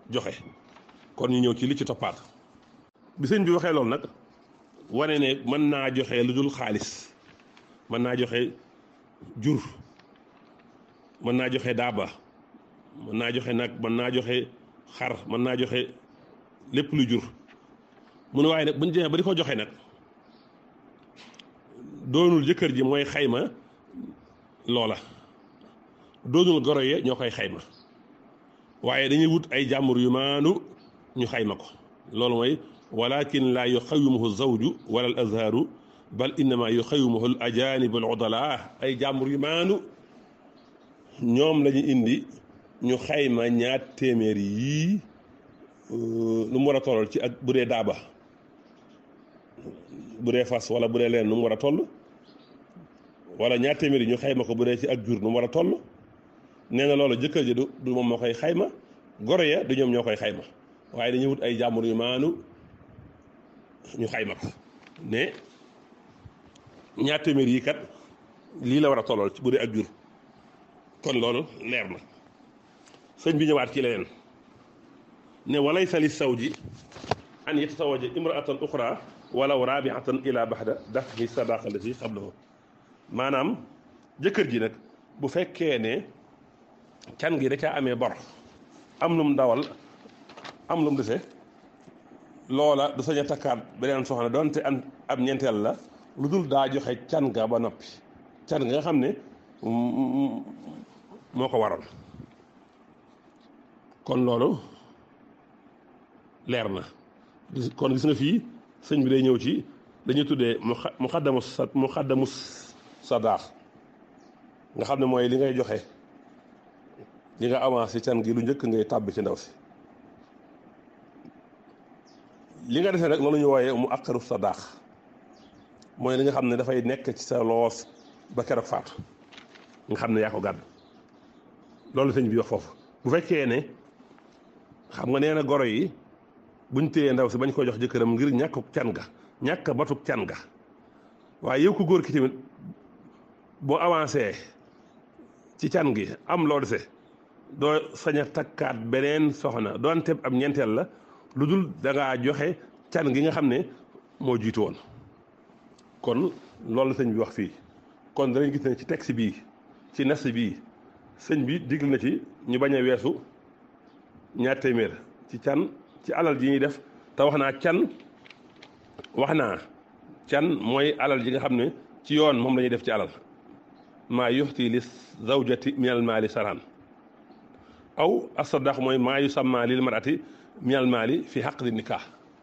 joxe. kon ñu ñëw ci li ci toppaat bi sëñ bi waxee loolu nag wane ne mën naa joxe lu dul xaalis mën naa joxe jur mën naa joxe daaba mën naa joxe nag mën naa joxe xar mën naa joxe lépp lu jur mu ne waaye nag buñ demee ba di ko joxe nag doonul jëkkër ji mooy xayma loola doonul goro ye ñoo koy xayma waaye dañuy wut ay jàmbur yu maanu ñu xayma ko loolu mooy walakin laa yuxawimuhu zawju wala al azharu bal innama yuxawimuhu al ajanib al udala ay jàmbur yu maanu ñoom la ñu indi ñu xayma ñaar téeméer yii lu mu war a tollal ci ak bu dee daaba bu dee fas wala bu dee leen nu mu war a toll wala ñaar téeméer yi ñu xayma ko bu dee ci ak jur nu mu war a toll nee na loolu jëkkër ji du moom moo koy xayma goro ya du ñoom ñoo koy xayma waaye dañuy wut ay jàmbur yu maanu ñu xayma ko ne ñaar téeméer yi kat lii la war a tollool ci bu dee ak jur kon loolu leer na sëñ bi ñëwaat ci leneen ne walaysa li sawji an yatasawaja imraatan uxra walaw rabiatan ila baxda daf'i sadaqa allati qablahu maanaam jëkkër ji nag bu fekkee ne can gi da caa amee bor am lum dawal am lum dese loola du sañ a takkaat beneen soxna doonte ab ñeenteel la lu dul daa joxe can ga ba noppi can nga xam ne moo ko waral kon loolu leer na kon gis nga fii sëñ bi day ñëw ci dañuy tuddee mu xaddamu sadaax nga xam ne mooy li ngay joxe li nga avancé can gi lu njëkk ngay tàbbi ci ndaw si li nga defee nag loolu ñu wooyee mu aqaru sadaax mooy li nga xam ne dafay nekk ci sa loos ba keroog faatu nga xam ne yaa ko gàdd loolu sëñ bi wax foofu bu fekkee ne xam nga nee na goro yi buñ téyee ndaw si bañ ko jox jëkkëram ngir ñàkkuk can ga ñàkk batuk can ga waaye yow ko góor ki tamit boo avancé ci can gi am loo dese doo sañ a takkaat beneen soxna doonte ab ñeenteel la lu dul dangaa joxe can gi nga xam ne moo jiitu woon kon loolu la sëñ bi wax fii kon danañ gis ne ci texte bii ci nas bii sëñ bi digal na ci ñu bañ a weesu ñaar téeméer ci can ci alal ji ñuy def te wax naa can mooy alal ji nga xam ne ci yoon moom la ñuy def ci alal maa yuxti li zawjati minal maali saran aw asadaq mooy maa yusamma lil marati minal maali fi xaqdi nikah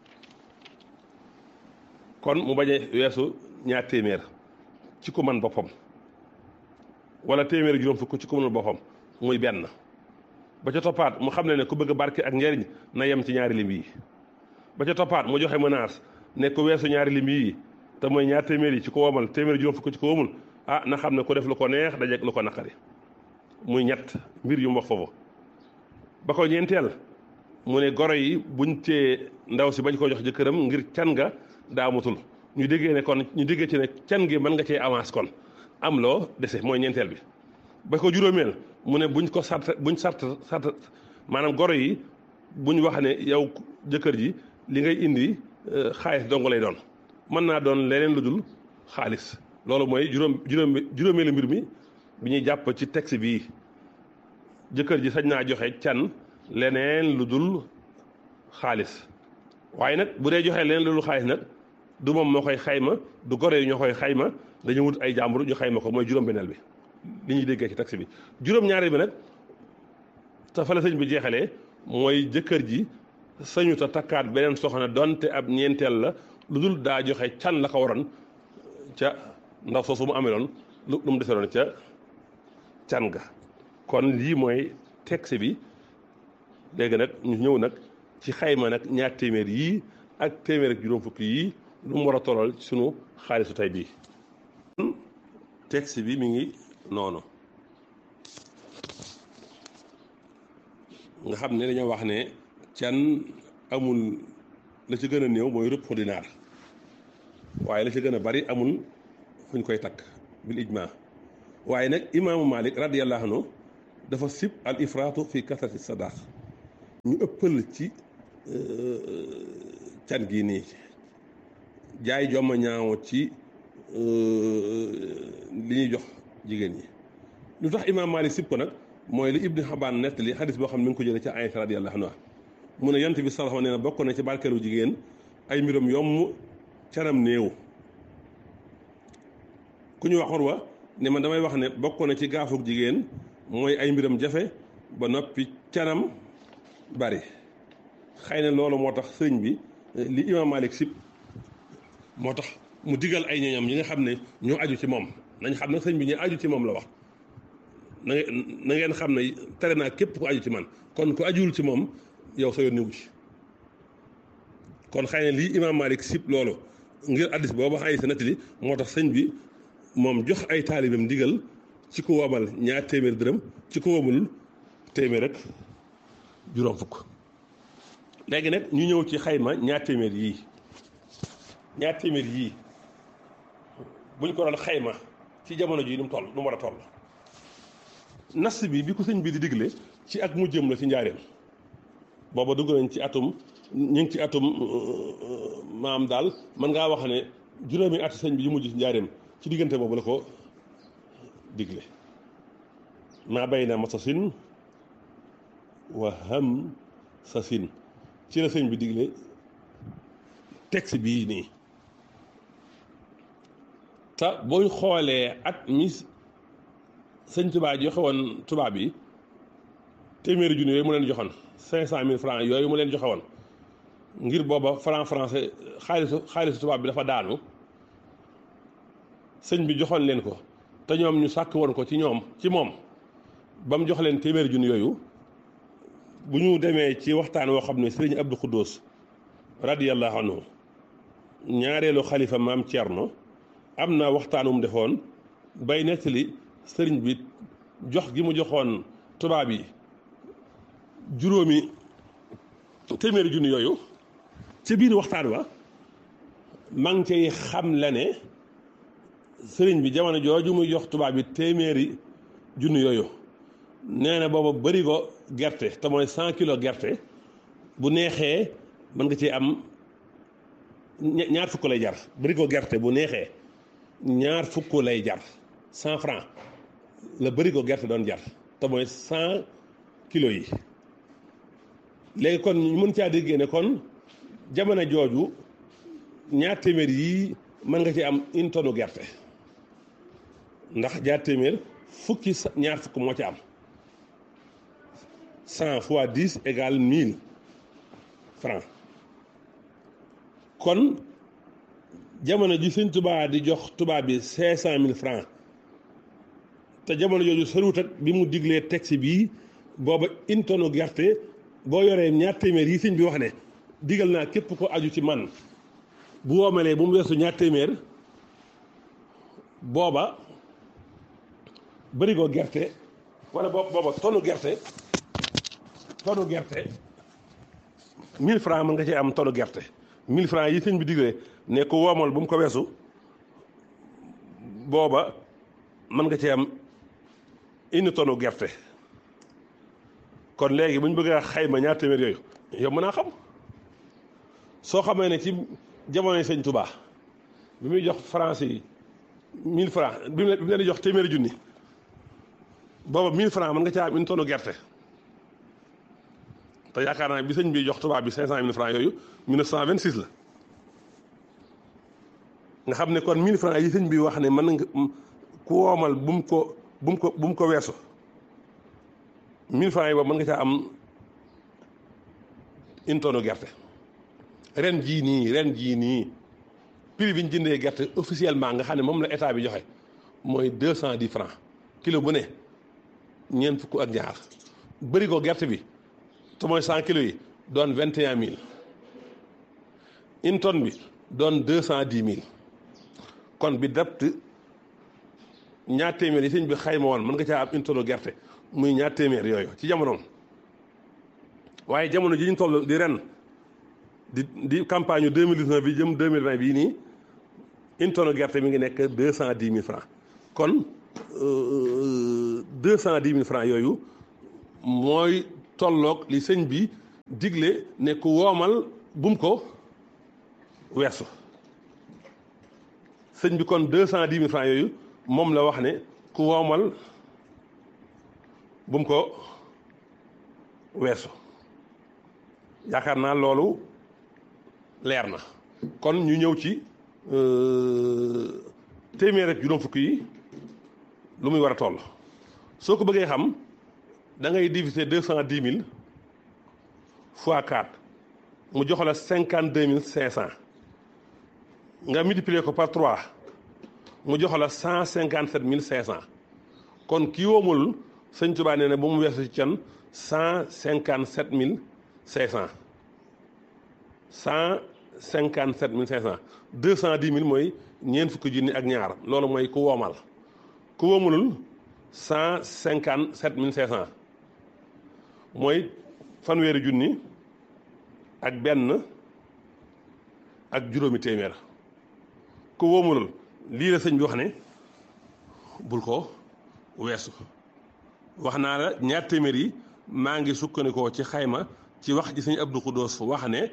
kon mu bañ a weesu ñaar téeméer ci ku man boppam wala téeméer juróom fukk ci ku mënul boppam muy benn ba ca toppaat mu xam ne ku bëgg barke ak njariñ na yem ci ñaari lim yi ba ca toppaat mu joxe menace ne ku weesu ñaari lim yi te mooy ñaar téeméer yi ci ko womal téeméer juróom fukk ci ko womul na xam ne ku def lu ko neex dajeeg lu ko naqari muy ñett mbir yu mu wax foofu ba ko ñeenteel mu ne goro yi buñ cee ndaw si bañ ko jox jëkkëram ngir can nga daa amatul ñu déggee ci ne can gi mën nga cee avance kon am loo dese mooy ñeenteel bi ba ko juróomeel mu ne buñ sart maanaam goro yi buñ wax ne yow jëkkër ji li ngay indi xaalis dong lay doon mën naa doon leneen lu dul xaalis loolu mooy juróomeelu mbir mi bi ñuy jàpp ci texte bii jëkkër ji sañ naa joxe can leneen lu dul xaalis waaye nag bu dee joxe leneen lu dul xaalis nag du moom moo koy xayma du gore yi ñoo koy xayma dañu wut ay jàmbur ñu xayma ko mooy juróom-benneel bi li ñuy déggee ci texte bi juróom-ñaareel bi nag te fa la sëñ bi jeexalee mooy jëkkër ji sañu ta takkaat beneen soxna donte ab ñeenteel la lu dul daa joxe can la ko waroon ca ndaw soosu mu ameloon lu mu deseloon ca can ga kon lii mooy texte bi léegi nag ñu ñëw nag ci xayma nag ñaar téeméer yii ak téeméer ak juróom fukki yii lu mu war a tolal sunu xaalisu tey bii texte bi mi ngi noonu nga xam ne dañoo wax ne can amul la ci gën a néew mooy rubu dinaar waaye la ci gën a bari amul fu ñu koy takk bil ijma waaye nag imaamu Malik radiyallahu anhu dafa sib al ifraatu fi kasrati sadaq ñu ëppal ci can gi nii jaay jomma ñaaw ci li ñuy jox jigéen ñi. lu tax imaam Maalik sib ko nag mooy li Ibnu Xabaan nettali xadis boo xam ne mi ngi ko jëlee ci Aysa radiyallaahu anha mu ne yonent bi sallallaahu alayhi wa sallam nee na bokk na ci barkeelu jigéen ay mbiram yomb canam néew. ku ñu wax Urwa ne man damay wax ne bokk na ci gaafug jigéen mooy ay mbiram jafe ba noppi canam bari. xëy na loolu moo tax sëñ bi li imaam Maalik sib moo tax mu digal ay ñoñam ñi nga xam ne ñoo aju ci moom nañ xam ne sëñ bi ñu aju ci moom la wax na ngeen xam ne tere naa képp ku aju ci man kon ku ajuwul ci moom yow sa yoon niwu ci. kon xëy na lii imaam Maalik sib loolu ngir addis boobu ay sa nettali moo tax sëñ bi moom jox ay taalibam digal ci ku womal ñaar téeméer dërëm ci ku womul téeméer rek juróom fukk. léegi nag ñu ñëw ci xayma ñaar téeméer yii buñ ko doon xayma ci jamono ji nu mu toll nu mu war a toll. nas bi ko sëñ bi di digle ci ak mu jëm la ci njaareem booba dugg nañ ci atum ñu ngi ci atum maam daal mën ngaa wax ne juróomi at sëñ bi yu mujj ci njaareem ci diggante boobu la ko digle maa bay na masasin wa ham sasin ci la sëñ bi digle texte bii nii te booy xoolee at mi sëñ Tuubaa joxe woon tubaab yi téeméeri junni yooyu mu leen joxoon 500 000 francs yooyu mu leen joxe woon ngir booba franc français xaalisu tubaab bi dafa daanu sëñ bi joxoon leen ko te ñoom ñu sàkk woon ko ci moom ba mu jox leen téeméeri junni yooyu bu ñu demee ci waxtaan woo xam ne sëriñ Abdou Khoudous radiyallahu anhu ñaareelu xalifa maam Thierno am na waxtaan wu mu defoon bay nettali sëriñ bi jox gi mu joxoon tubaab yi juróomi téeméeri junni yooyu ci biir waxtaan wa maa ngi cay xam la ne sëriñ bi jamono jooju muy jox tubaab yi téeméeri junni yooyu nee na booba bëri ko gerte te mooy 100 kilos gerte bu neexee mën nga ci am ñaar fukk lay jar bëri ko gerte bu neexee ñaar fukk lay jar 100 francs la bëri ko gerte doon jar te mooy 100 kilos yi. léegi kon ñu mën caa déggee ne kon jamono jooju ñaar téeméer yii mën nga ci am une tonne gerte ndax ñaar téeméer fukki ñaar fukk moo ci am 100 fois 10 égale 1000 francs kon jamono ji sëñ Tuubaa di jox tubaab bi 500 000 francs te jamono jooju soriwut ak bi mu diglee texte bii booba une tonne gerte boo yoree ñaar téeméer yi sëñ bi wax ne digal naa képp ko aju ci man bu woomalee bu mu weesu ñaar téeméer booba bëri ko gerte wala booba tonne gerte 1000 francs mën nga ci am tonne gerte 1000 francs yi sëñ bi diglee ne ko woomal bu mu ko weesu booba mën nga ci am une tonne gerte kon léegi bu ñu bëgg a xayma ñaar téeméer yooyu yow mën naa xam soo xamee ne ci jamonoy sëñ Touba bi muy jox français yi 1000 francs bi mu leen di jox téeméeri junni booba 1000 francs mën nga caa am une tonne gerte te yaakaar naa bi sëñ bi jox tubaab bi 500 000 francs yooyu 1926 la nga xam ne kon 1000 francs yi sëñ bi wax ne mën nga ku woomal bu mu ko weesu 1000 francs yi boobu mën nga caa am une tonne gerte ren jii nii prix bi ñu jëndee gerte officiellement nga xam ne moom la état bi joxe mooy 210 francs kilo bu ne ñeent fukk ak ñaar bëri ko gerte bi te mooy 100 kilos yi doon 21000 une tonne bi doon 210000 kon bi dapt ñaar téeméer yi sëñ bi xayma woon mën nga caa am une tonne gerte muy ñaar téeméer yooyu ci jamonoom waaye jamono ji ñu toll di ren di campagne 2019 bi jëm 2020 bii nii une tonne gerte mi ngi nekk 210000 francs kon 210000 francs yooyu mooy tolloog li sëñ bi digle ne ku woomal bum ko weesu sëñ bi kon 210 000 francs yooyu moom la wax ne ku woomal bum ko weesu yaakaar naa loolu leer na kon ñu ñëw ci téeméer ak juróom fukk yi lu muy war a toll soo ko bëggee xam da ngay diviser 210 000 fois 4 mu jox la 52 500 nga multiplier ko par 3 mu jox la 157 500 kon kii woomul sëñ Tuubaa nee na ba mu weesu ci can 157 500 157 500 210 000 mooy ñeent fukki junni ak ñaar loolu mooy ku woomal ku woomulul 157 500 mooy fanweeri junni ak benn ak juróomi téeméer ku woomulul lii la sëñ bi wax ne bul ko weesu wax naa la ñaar téeméer yi maa ngi sukkandikoo ci xayma ci wax ji sëñ Abdou Khoudous wax ne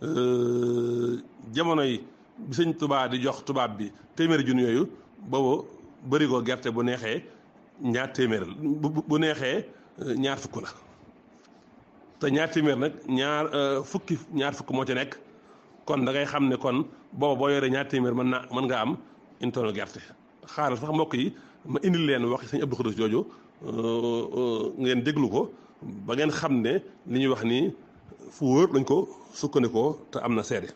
jamono yi bi sëñ Tuubaa di jox tubaab bi téeméeri junni yooyu boobu bërigo gerte bu neexee ñaar téeméer bu neexee ñaar fukk la te ñaar téeméer nag ñaar fukk moo ci nekk kon da ngay xam ne kon booba boo yoree ñaar téeméer mën nga am une tonne gerte xaaral sax mbokk yi ma indil leen wax sëñ Abdou Khoudous jooju ngeen déglu ko ba ngeen xam ne li ñuy wax nii fu wóor lañ ko sukkandikoo te am na seede.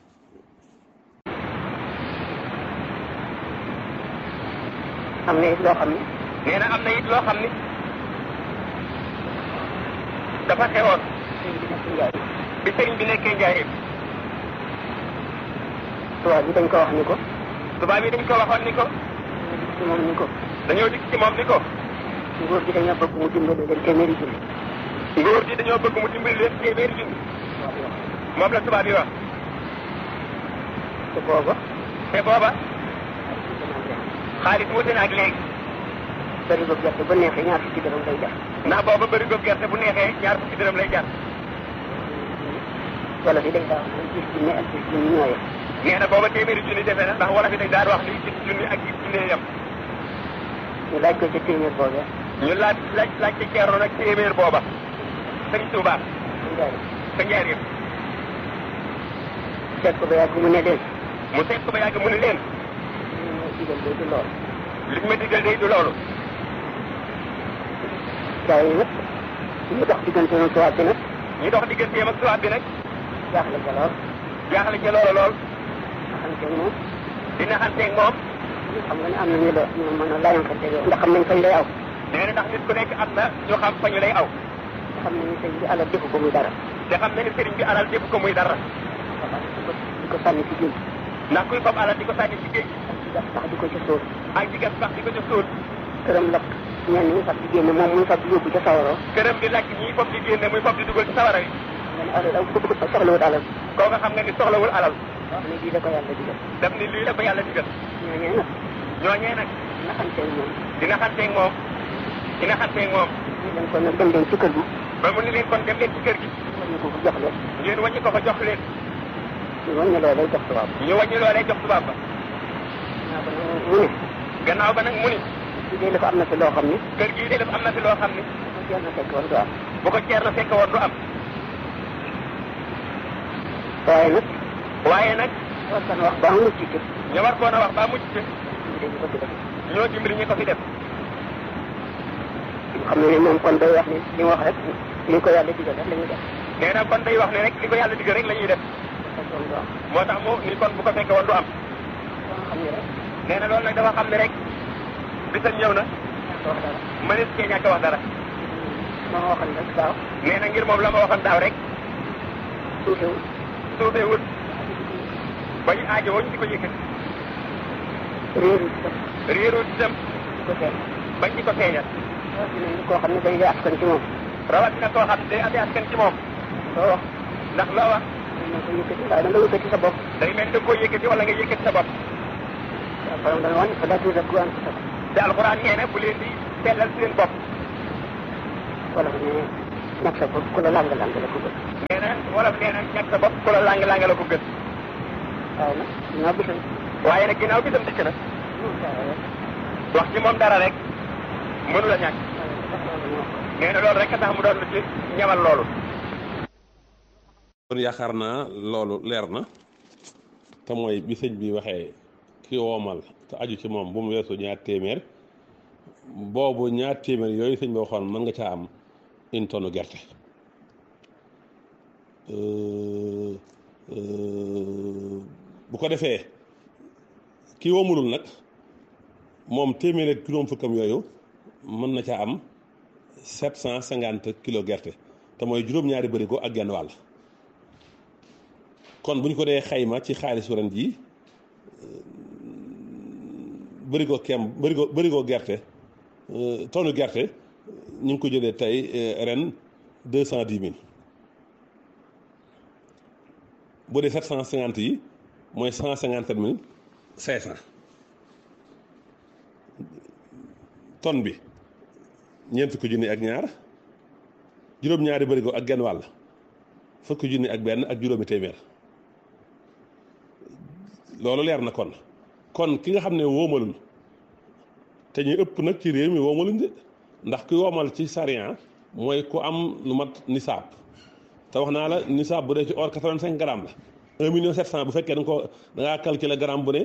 am na it loo xam ne. nee na am na it loo xam ni dafa xewoon. bi sëriñ bi nekkee Njaaréem. tubaab bi dañ ko wax ni ko. tubaab yi dañ ko waxoon ni ko. ci moom ni ko. dañoo dikk ci moom ni ko. nguur gi dañoo bëgg mu dimbali leen téeméeri junni. nguur gi dañoo bëgg mu dimbali leen téeméeri junni. moom la tubaab yi wax. te booba. xaalis wute na ak léegi. bëri boobu gerte bu neexee ñaar fukki dërëm lay jar. ndax booba bëri boobu gerte bu neexee ñaar fukki dërëm lay jar. wala fi dañ daa wax ne 10 junni ak 10 junni ñoo yem. nee na booba téeméeri junni defe na ndax wala fi dañ daan wax ni 10 junni ak 10 junni yem. ñu laaj ko ca téeméer boobee. ñu laaj ca Ceerno nag téeméer booba. sëñ Tuubaa. sa Njaaréem. seet ko ba yàgg mu ne leen. mu seet ko ba yàgg mu ne leen. li ma digal day li ma digal day du loolu. du loolu. gars yi nag ñu dox digganteem ak tubaab bi nag. ñu dox digganteem ak tubaab bi nag. jaaxle ca lool. jaaxle ca loolu lool. naxanteeg moom. di naxanteeg moom. xam nga ne am na ñu la ñu mën a layankanteeg yow ndax xam nañ fañ lay aw. nee na ndax nit ku nekk am na ñu xam fa ñu lay aw. xam nañu sëñ bi alal defu ko muy dara. te xam na ni sëriñ bi alal defu ko muy dara. di ko sànni ci géej. ndax kuy fab alal di ko sànni ci géej. gas sax di ko ca sóor. ak di gas sax di ko ca sóor. këram lakk ñenn ñi fab di génne moom muy fab di yóbbu ca sawaroo. këram di lakk ñii fab di génne muy fab di dugal ci sawara wi. nga ne alal soxlawul alal. koo nga xam nga ni soxlawul alal. wax ne lii la ko yàlla digal. def ni lii la ko yàlla digal. ñooñee nag. naxanteeg moom. di naxanteeg moom. ñu leen kon nag dem leen ci kër gi. ba mu ni leen kon dem leen ci kër gi. wàññi ko ko jox leen. ngeen wàññi ko ko jox leen. ñu wàññi loolee jox tubaab. ñu wàññi loolee jox tubaab ba. gannaaw ba nag mu ni. kii de dafa am na fi loo xam ni. kër gii de dafa am na fi loo xam ni. bu ko Ceerno fekk woon du am. bu ko Ceerno fekk woon du am. waaye nag. war kan wax ba mucc ci. ñu war koon a wax ba mucc ci. ñoo dimbali ñu ko fi def. xam ne moom kon day wax ni li mu wax rek li ko yàlla digal rek la ñuy def. nee na kon day wax ne rek li ko yàlla digal rek la ñuy def. moo tax mu ni kon bu ko fekkee woon du am. nee na loolu nag dafa xam ne rek bisam ñëw na. mënees cee ñàkk a wax dara. ma waxoon rek daaw. nee na ngir moom la ma waxoon daaw rek. suufewut. ba ñu aajowoo ñu di ko yëkkati. réerut itam. bañ di ko feeñal. koo xam ne day askan ci moom. rawatina koo xam ne day amee askan ci moom. loo wax. ndax loo wax. waaye da nga yëkkati sa bopp. day mel da nga koo yëkkati wala nga yëkkati sa bopp. alxuraan dana wan fala tuzakku anfusakum. te alxuraan nee na bu leen di sellal seen bopp. wala ne nag sa bopp ku la lang la ko bëgg. wolof nee na ñàkk sa bopp ku la lang-lang la ko gën. waaw nag ginnaaw bisam. waaye nag ginnaaw bisam dikk na. wax ci moom dara rek mënu la ñàkk. nee na loolu rek a tax mu doon lu ci ñamal loolu. kon yaakaar naa loolu leer na te mooy bi sëñ bi waxee ki woomal te aju ci moom bu mu weesu ñaar téeméer boobu ñaar téeméer yooyu sëñ bi waxoon mën nga caa am une tonne gerte bu ko defee ki woomulul nag moom téeméer ak juróom fukkam yooyu mën na caa am 750 kilos gerte te mooy juróom-ñaari bërigo ak genn wàll. kon bu ñu ko dee xayma ci xaalisu ren jii bërigo gerte tonne gerte ñu ngi ko jëlee tey ren 210 000 bu dee 750 yi mooy 157 500 tonne bi ñeent fukki junni ak ñaar juróom-ñaari bërigo ak genn wàll fukki junni ak benn ak juróomi téeméer. loolu leer na kon ki nga xam ne woomalul te ñu ëpp nag ci réew mi woomaluñ de ndax ki woomal ci sariya mooy ku am lu mat nisaab te wax naa la nisaab bu dee ci or 85 grammes la 1 million 700 bu fekkee da ngaa calculer gramme bu ne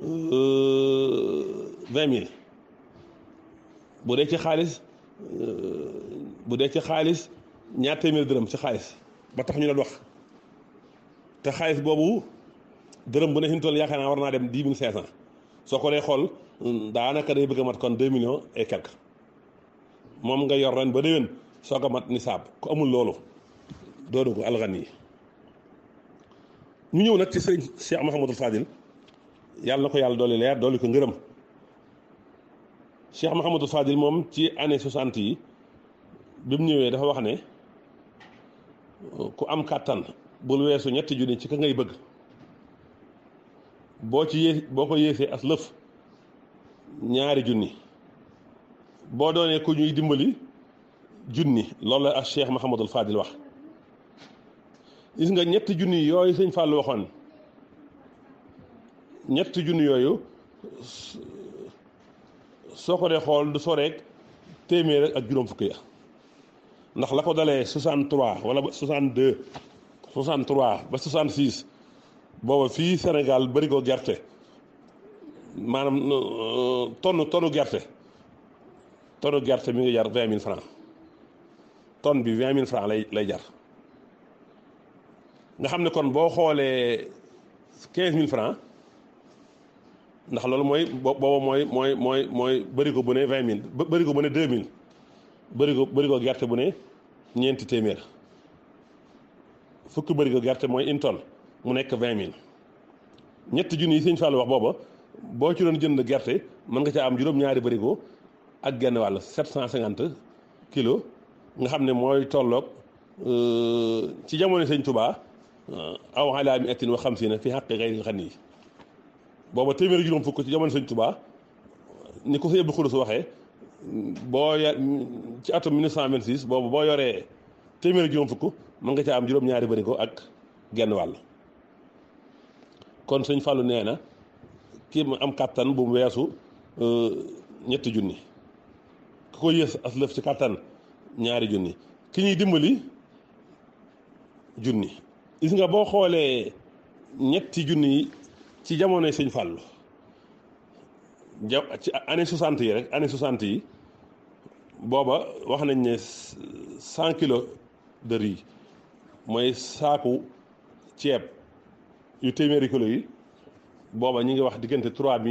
20 000 bu dee ci xaalis ñaar téeméer dërëm ci xaalis ba tax ñu doon wax te xaalis boobu dërëm bu ne fi mu toll yaakaar naa war naa dem 10 500 soo ko dee xool daanaka day bëgg a mat kon 2 millions et quelque moom nga yor ren ba déwén soo ko mat nisaab ku amul loolu doo dugg alxan yi ñu ñëw nag ci sëriñ Cheikh Mouhamadul Fadil yàlla na ko yàlla dooli leer dooli ko ngërëm Cheikh Mouhamadul Fadil moom ci année 60 yi bi mu ñëwee dafa wax ne ku am kàttan bul weesu ñetti junni ci ka ngay bëgg boo ko yéesee as lëf ñaari junni boo doonee ku ñuy dimbali junni loolu la ak Cheikh Mouhamadul Fadil wax gis nga ñetti junni yooyu sëñ Fallou waxoon ñetti junni yooyu soo ko dee xool du soreek téeméer ak juróom fukki ya ndax la ko dalee 63 wala 62 63 ba 66 booba fii Sénégal bëri ko gerte maanaam tonne gerte mi ngi jar 20 000 francs tonne bi 20 000 francs lay jar nga xam ne kon boo xoolee 15 000 francs ndax loolu mooy booba mooy bëri ko bu ne 20 000 bëri ko bu ne 2 000 bëri ko gerte bu ne ñeenti téeméer fukki bëri ko gerte mooy une tonne mu nekk 20 000 ñetti junni yi sëñ Fallou wax booba boo ci doon jënd gerte mën nga caa am juróom-ñaari bërigo ak genn wàll 750 kilos nga xam ne mooy tolloog ci jamono sëñ Touba aw alaa mi atin wa xamsiina fi xaqi xayril xani yi booba téeméeri juróom fukk ci jamono sëñ Touba ni ko sëñ Abdou Khoudous waxee ci atum 1926 boobu boo yoree téeméeri juróom fukk mën nga caa am juróom-ñaari bërigo ak genn wàll kon sëñ Fallou nee na kii mu am kàttan bu mu weesu ñetti junni ku ko yées as lëf ci kàttan ñaari junni ki ñuy dimbali junni gis nga boo xoolee ñetti junni yi ci jamonoy sëñ Fallou ci année 60 yi rek année 60 yi booba wax nañ ne 100 kilos de riz mooy saaku ceeb yu téeméeri kilos yi booba ñu ngi wax diggante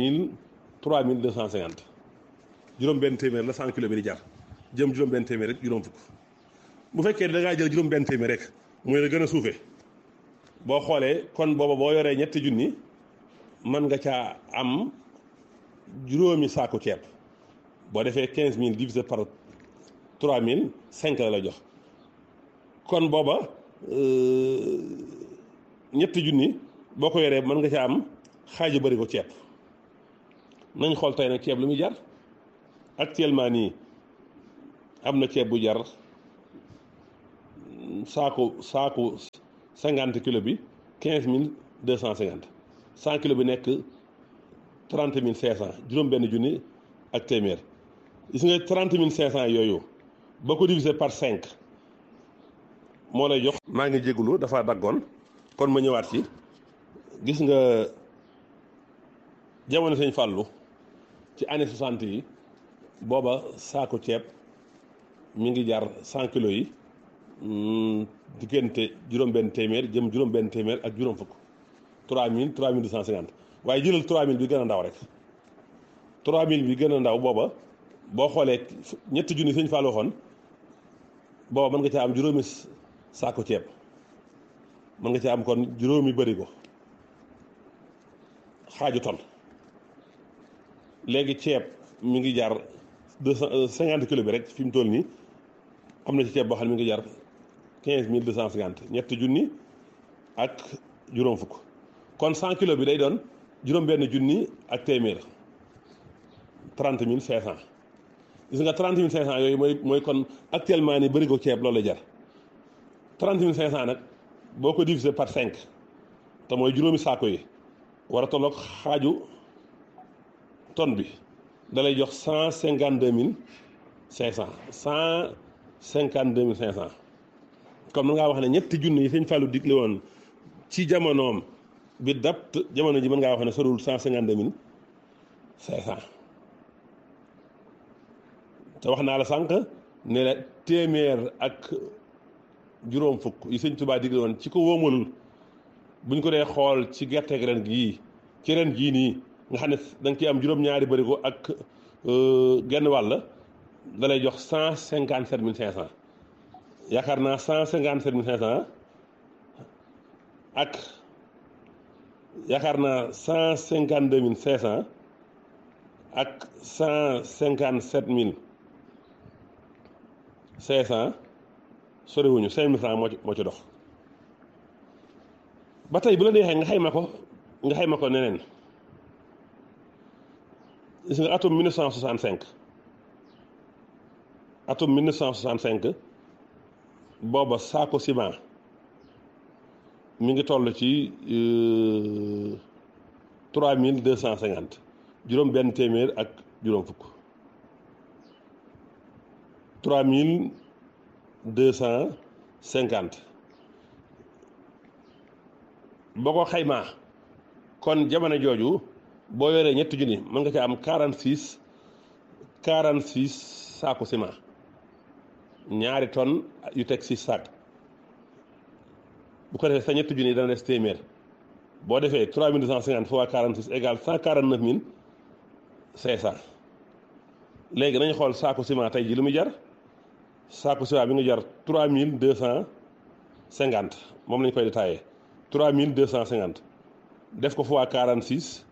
3250 juróom-benn téeméer la 100 kilos bi di jar jëm juróom-benn téeméer rek juróom fukk bu fekkee da ngaa jël juróom-benn téeméer rek mooy la gën a suufee boo xoolee kon booba boo yoree ñetti junni mën nga caa am juróomi saaku ceeb boo defee 15000 divisé par 3000 5 la la jox kon booba ñetti junni boo ko yoree mën nga ca am xaaju bëri ko ceeb nañ xool tey nag ceeb lu muy jar actuellement nii am na ceeb bu jar saaku 50 kilos bi 15250 100 kilos bi nekk 30500 juróom-benn junni ak téeméer. gis nga 30500 yooyu boo ko diviser par 5 moo lay jox. maa ngi jégalu dafa daggoon kon ma ñëwaat ci gis nga jamono Sëñ Fallou ci année 60 yi booba saako ceeb mi ngi jar 100 kilos yi diggante juróom-benn téeméer jëm juróom-benn téeméer ak juróom fukk 3000 3250 waaye jëlal 3000 bi gën a ndaw rek 3000 bi gën a ndaw booba boo xoolee ñetti junni Sëñ Fallou waxoon booba mën nga caa am juróomi saako ceeb mën nga caa am kon juróomi bërigo xaaju ton léegi ceeb mi ngi jar 250 kilos bi rek fi mu toll nii am na ci ceeb boo xam ne mi ngi jar 15250 ñetti junni ak juróom fukk kon 100 kilos bi day doon juróom-benn junni ak téeméer 30500 gis nga 30500 yooyu mooy kon actuellement ni bëri ko ceeb loolu la jar 30500 nag boo ko diviser par 5 te mooy juróomi saako yi war a tolloog xaaju tonne bi da lay jox 152500 152500 comme mën ngaa wax ne ñetti junni yi Sëñ Fallou digle woon ci jamonoom bi dapt jamono ji mën ngaa wax ne sorul 152500 te wax naa la sànq ne la téeméer ak juróom fukk yi Sëñ Tuubaa digle woon ci ko wóomalul buñ ko dee xool ci gerteeg ren gii ci ren jii nii nga xam ne da nga ciy am juróom-ñaari bërigo ak genn wàll da lay jox 157500 yaakaar naa 157500 ak yaakaar naa 152500 ak 157500 soriwuñu 5000 francs moo ci dox ba tey bu la neexee nga xayma ko neneen gis nga atum 1965 booba saako ciment mi ngi toll ci 3250 juróom benn téeméer ak juróom fukk 3250 boo ko xaymaa kon jamono jooju boo yoree ñetti junni mën nga ca am 46 saako ciment ñaari tonnes yu teg 6 saak bu ko defee sa ñetti junni dana des téeméer boo defee 3250 fois 46 égale 149500 léegi nañu xool saako ciment tey ji lu muy jar saako ciment bi nga jar 3250 moom lañ koy détaillé 3250 def ko fois 46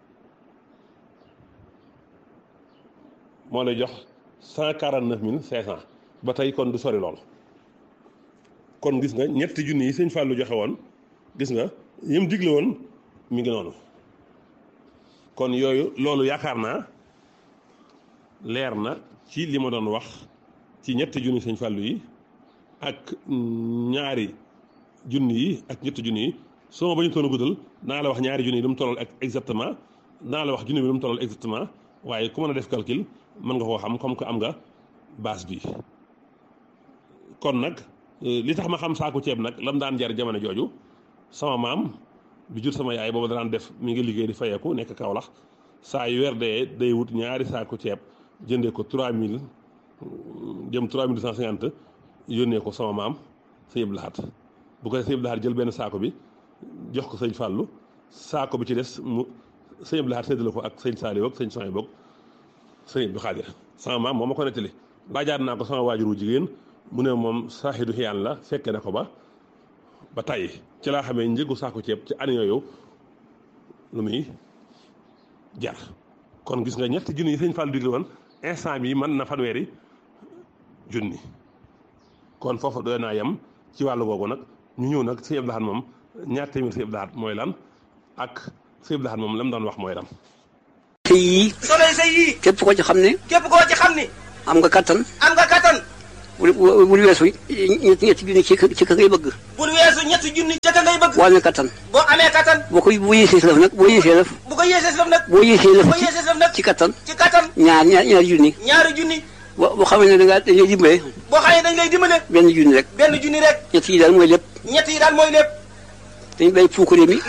moo lay jox 149500 ba tey kon du sori lool kon gis nga ñetti junni yi Sëñ Fallou joxe woon gis nga yim digle woon mi ngi noonu kon yooyu loolu yaakaar naa leer na ci li ma doon wax ci ñetti junni Sëñ Fallou yi ak ñaari junni yi ak ñetti junni yi soo ma bañu toon a guddal naa la wax ñaari junni yi lu mu tollal ak exactement naa la wax junni bi lu mu tollal exactement waaye ku mën a def calcul mën nga koo xam comme que am nga base bi kon nag li tax ma xam saaku ceeb nag lam daan jar jamono jooju sama maam bi jur sama yaay booba daan def mi ngi liggéey di fayeeku nekk Kaolack saa yu weer dee day wut ñaari saaku ceeb jëndee ko 3000 jëm 3250 yónnee ko sama maam Sëñ Abdou Lahad bu ko Sëñ Abdou Lahad jël benn saako bi jox ko Sëñ Fallou saako bi ci des mu Sëñ Abdou Lahad séddale ko ak Sëñ Saliou ak Sëñ Sonia boog Sëñ Abdou Khadir sama maam moo ma ko nettali laajaat naa ko sama waajuru jigéen mu ne moom saaxidu xiyaan la fekke na ko ba tey ci laa xamee njëgu saako ceeb ci année yooyu lu muy jar kon gis nga ñetti junni yi Sëñ Fallou digle woon instant bi mën na fanweeri junni kon foofu doy naa yem ci wàllu googu nag ñu ñëw nag Sëñ Abdou Lahad moom ñaar téeméer Sëñ Abdou Lahad mooy lan ak Sëñ Abdou Lahad moom lam doon wax mooy lan. te yii. solo sa yii. képp koo ci xam ne. am nga kattan. bul weesu ñetti junni ci ka ngay bëgg. ñetti junni ca ka ngay bëgg. boo amee kattan. boo amee kattan. boo yéesee lëf nag boo yéesee lëf. bu ko yéesee lëf nag. boo yéesee lëf nag ci kattan. ci kattan. ñaari junni. ñaari junni. boo xamee ne dañ lay dimbale. boo xamee dañ lay dimbale. benn junni rek. ñett yi daal mooy lépp. nañu bàyyi puukare bi.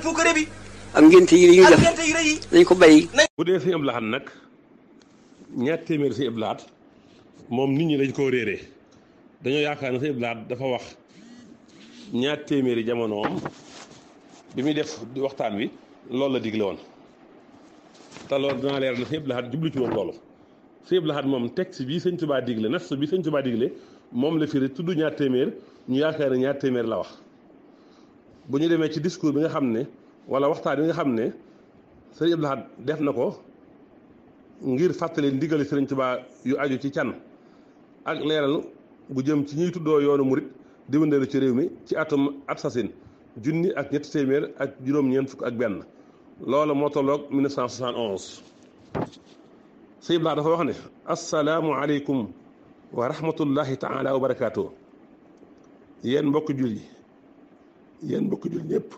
ak ngénte yi ñuy def nañ ko bàyyi. bu dee sëñ Abdou Lahad nag ñaar téeméer sëñ Abdou Lahad moom nit ñi dañ koo réeree dañoo yaakaar ne sëñ Abdou Lahad dafa wax ñaar téeméeri jamonoom bi muy def waxtaan wi loolu la digle woon te loolu dinaa leer na sëñ Abdou Lahad jublu ci woon loolu sëñ Abdou Lahad moom texte bii sëñ Tuubaa digle nas bi sëñ Tuubaa digle moom la firi tudd ñaar téeméer ñu yaakaar ne ñaar téeméer la wax bu ñu demee ci discours bi nga xam ne wala waxtaan bi nga xam ne sëñ Abdou Lahad def na ko ngir fàttali ndigali sëriñ Tuubaa yu aju ci can ak leeral bu jëm ci ñuy tuddoo yoonu murit di wëndeelu ci réew mi ci atum Atsasin junni ak ñetti téeméer ak juróom-ñeent fukk ak benn loola moo tolloog 1971 sëñ Abdou Lahad dafa wax ne asalaamu aleykum wa rahmatullahi taala wa barakaatu yéen mbokki jul yi yéen mbokki jul ñëpp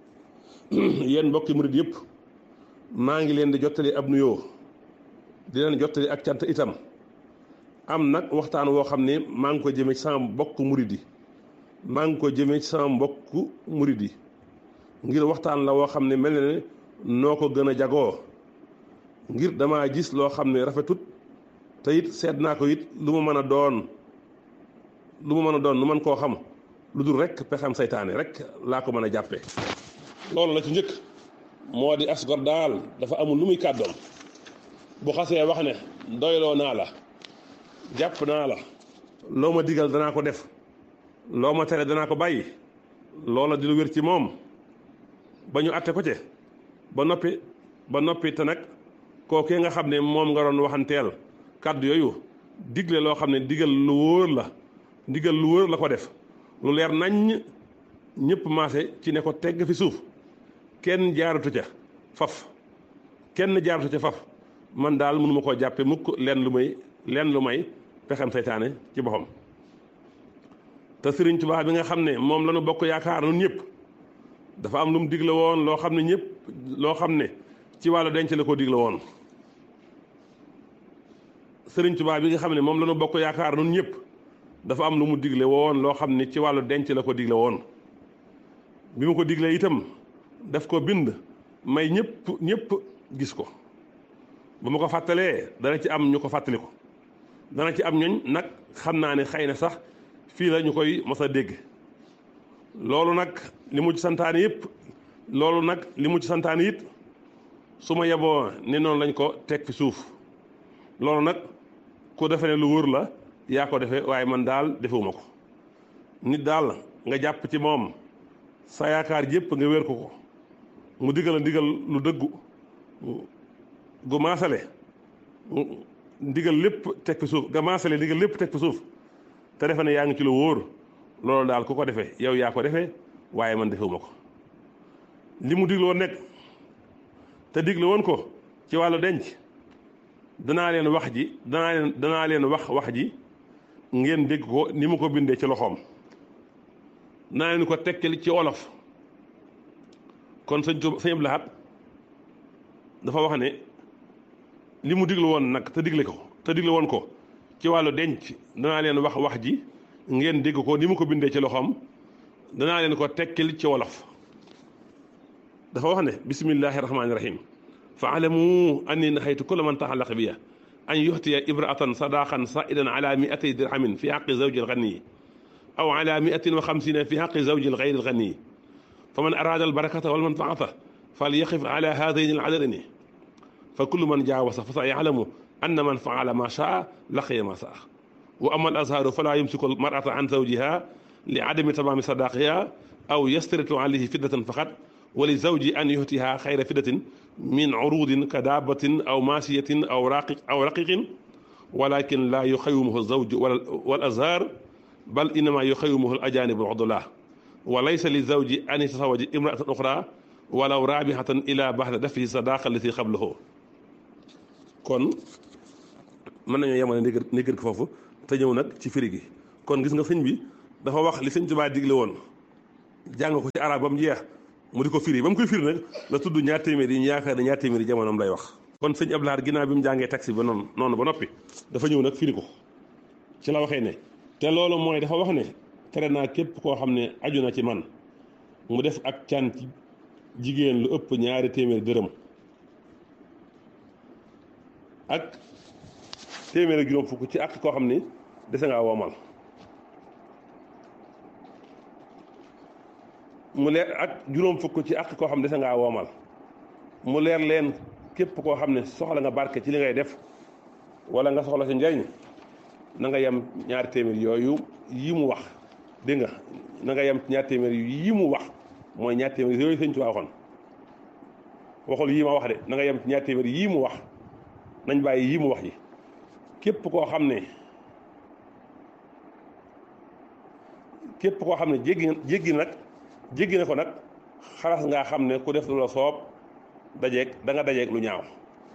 yéen mbokki murit yëpp maa ngi leen di jottali ab nuyoo di leen jottali ak cant itam am nag waxtaan woo xam ne maa ngi ko jëmee ci sama mbokk murit yi maa ngi ko jëmee ci sama mbokk murit yi ngir waxtaan la woo xam ne mel na ne noo ko gën a jagoo ngir damaa gis loo xam ne rafetut te it seet naa ko it lu ma mën a doon lu mën koo xam lu dul rek pexam saytaane rek laa ko mën a jàppe loolu la ci njëkk moo di asgor daal dafa amul lu muy kàddoom bu xasee wax ne doyloo naa la jàpp naa la loo ma digal danaa ko def loo ma tere danaa ko bàyyi loola di lu wér ci moom ba ñu atte ko ci ba noppi te nag kookee nga xam ne moom nga doon waxanteel kàddu yooyu digle loo xam ne digal lu wóor la ko def lu leer naññ ñëpp maase ci ne ko tegg fi suuf kenn jaaratu ca faf man daal mënuma koo jàppe mukk leen lu may pexem seytaane ci boppam te Sëriñ Tuubaa bi nga xam ne moom la ñu bokk yaakaar nun ñëpp dafa am lu mu digle woon loo xam ne ci wàllu denc la ko digle woon Sëriñ Tuubaa bi nga xam ne moom la ñu bokk yaakaar nun ñëpp dafa am lu mu digle woon loo xam ne ci wàllu denc la ko digle woon bi mu ko diglee itam daf ko bind may ñëpp gis ko ba ma ko fàttalee dana ci am ñu ko fàttali ko dana ci am ñooñ nag xam naa ne xëy na sax fii la ñu koy mos a dégg loolu nag li mu ci santaane it su ma yeboo ne noonu lañ ko teg fi suuf loolu nag ku defe ne lu wóor la yaa ko defee waaye man daal defewuma ko nit daal nga jàpp ci moom sa yaakaar yëpp nga wér ko mu digal lu dëggu gu maasale ndigal lépp teg fi suuf nga maasale ndigal lépp teg fi suuf te defe ne yaa ngi ci lu wóor loolu daal ku ko defee yow yaa ko defee waaye man defewuma ko li mu digle woon nekk te digle woon ko ci wàllu denc danaa leen wax ji ngeen dégg ko ni mu ko bindee ci loxoom naa leen ko tekkil ci wolof kon sëñ Abdou Lahad dafa wax ne li mu digle woon nag te digle woon ko ci wàllu denc danaa leen wax ji ngeen dégg ko ni mu ko bindee ci loxoom danaa leen ko tekkil ci wolof dafa wax ne bismillahi rahmaani rahim fa alamu anni nahaytu kulla man taxallaqa biya an yuxtiya ibraatan sadaqan saidan ala 200 dirhamin fi xaqi zawji alganiyi aw ala 150 fi xaqi zawji algayri alganiyi fa man arada albarakata walmanfaata falyaqif ala haadayni aladadayni fa kullu man jaawasa fa sa yalamu anna man faala ma shaa laqiya ma saa wa ama al azharu fala yumsiku al mar'ata an zawjiha li adami tamami sadaqiha aw yastaritu alayhi fiddatan faqat wa li zawji an yuhtiha xayra fiddatin min urudin ka daabatin aw maasiyatin aw raqiqin walakin la yuxawimuhu zawju wal azhar bal innama yuxawimuhu al ajanibu al udula wa laysa li zawji an yatazawaja imra'atan uxra walaw raabihatan ila baxda dafihi sadaqa allati qablahu kon mën nañoo yemale négër ko foofu te ñëw nag ci firi gi kon gis nga sëñ bi dafa wax li sëñ Tuubaa digle woon jàng ko ci arab ba mu jeex mu di ko firi ba mu koy firi nag la tudd ñaar téeméer yi ñu yaakaar ne ñaar téeméer yi jamonoom lay wax. kon sëñ Abdou Lahad ginnaaw bi mu jàngee taxi ba noonu ba noppi dafa ñëw nag firi ko ci la waxee ne te loolu mooy dafa wax ne tere naa képp koo xam ne aju na ci man mu def ak can ci jigéen lu ëpp ñaari téeméer dërëm ak téeméer ak juróom fukk ci ak koo xam ne dese ngaa womal mu leer ak juróom fukk ci ak koo xam ne dese ngaa womal mu leer leen képp koo xam ne soxla nga barke ci li ngay def wala nga soxla si njariñ na nga yem ñaari téeméer yooyu yi mu wax dégg nga na nga yem ñaari téeméer yi mu wax mooy ñaari téeméer yooyu sëñ Tuubaa waxoon waxul yii ma wax de na nga yem ñaari téeméer yii mu wax nañ bàyyi yii mu wax yi képp koo xam ne jéggi na ko nag xalaas ngaa xam ne ku def lu la soob dajeeg da nga dajeeg lu ñaaw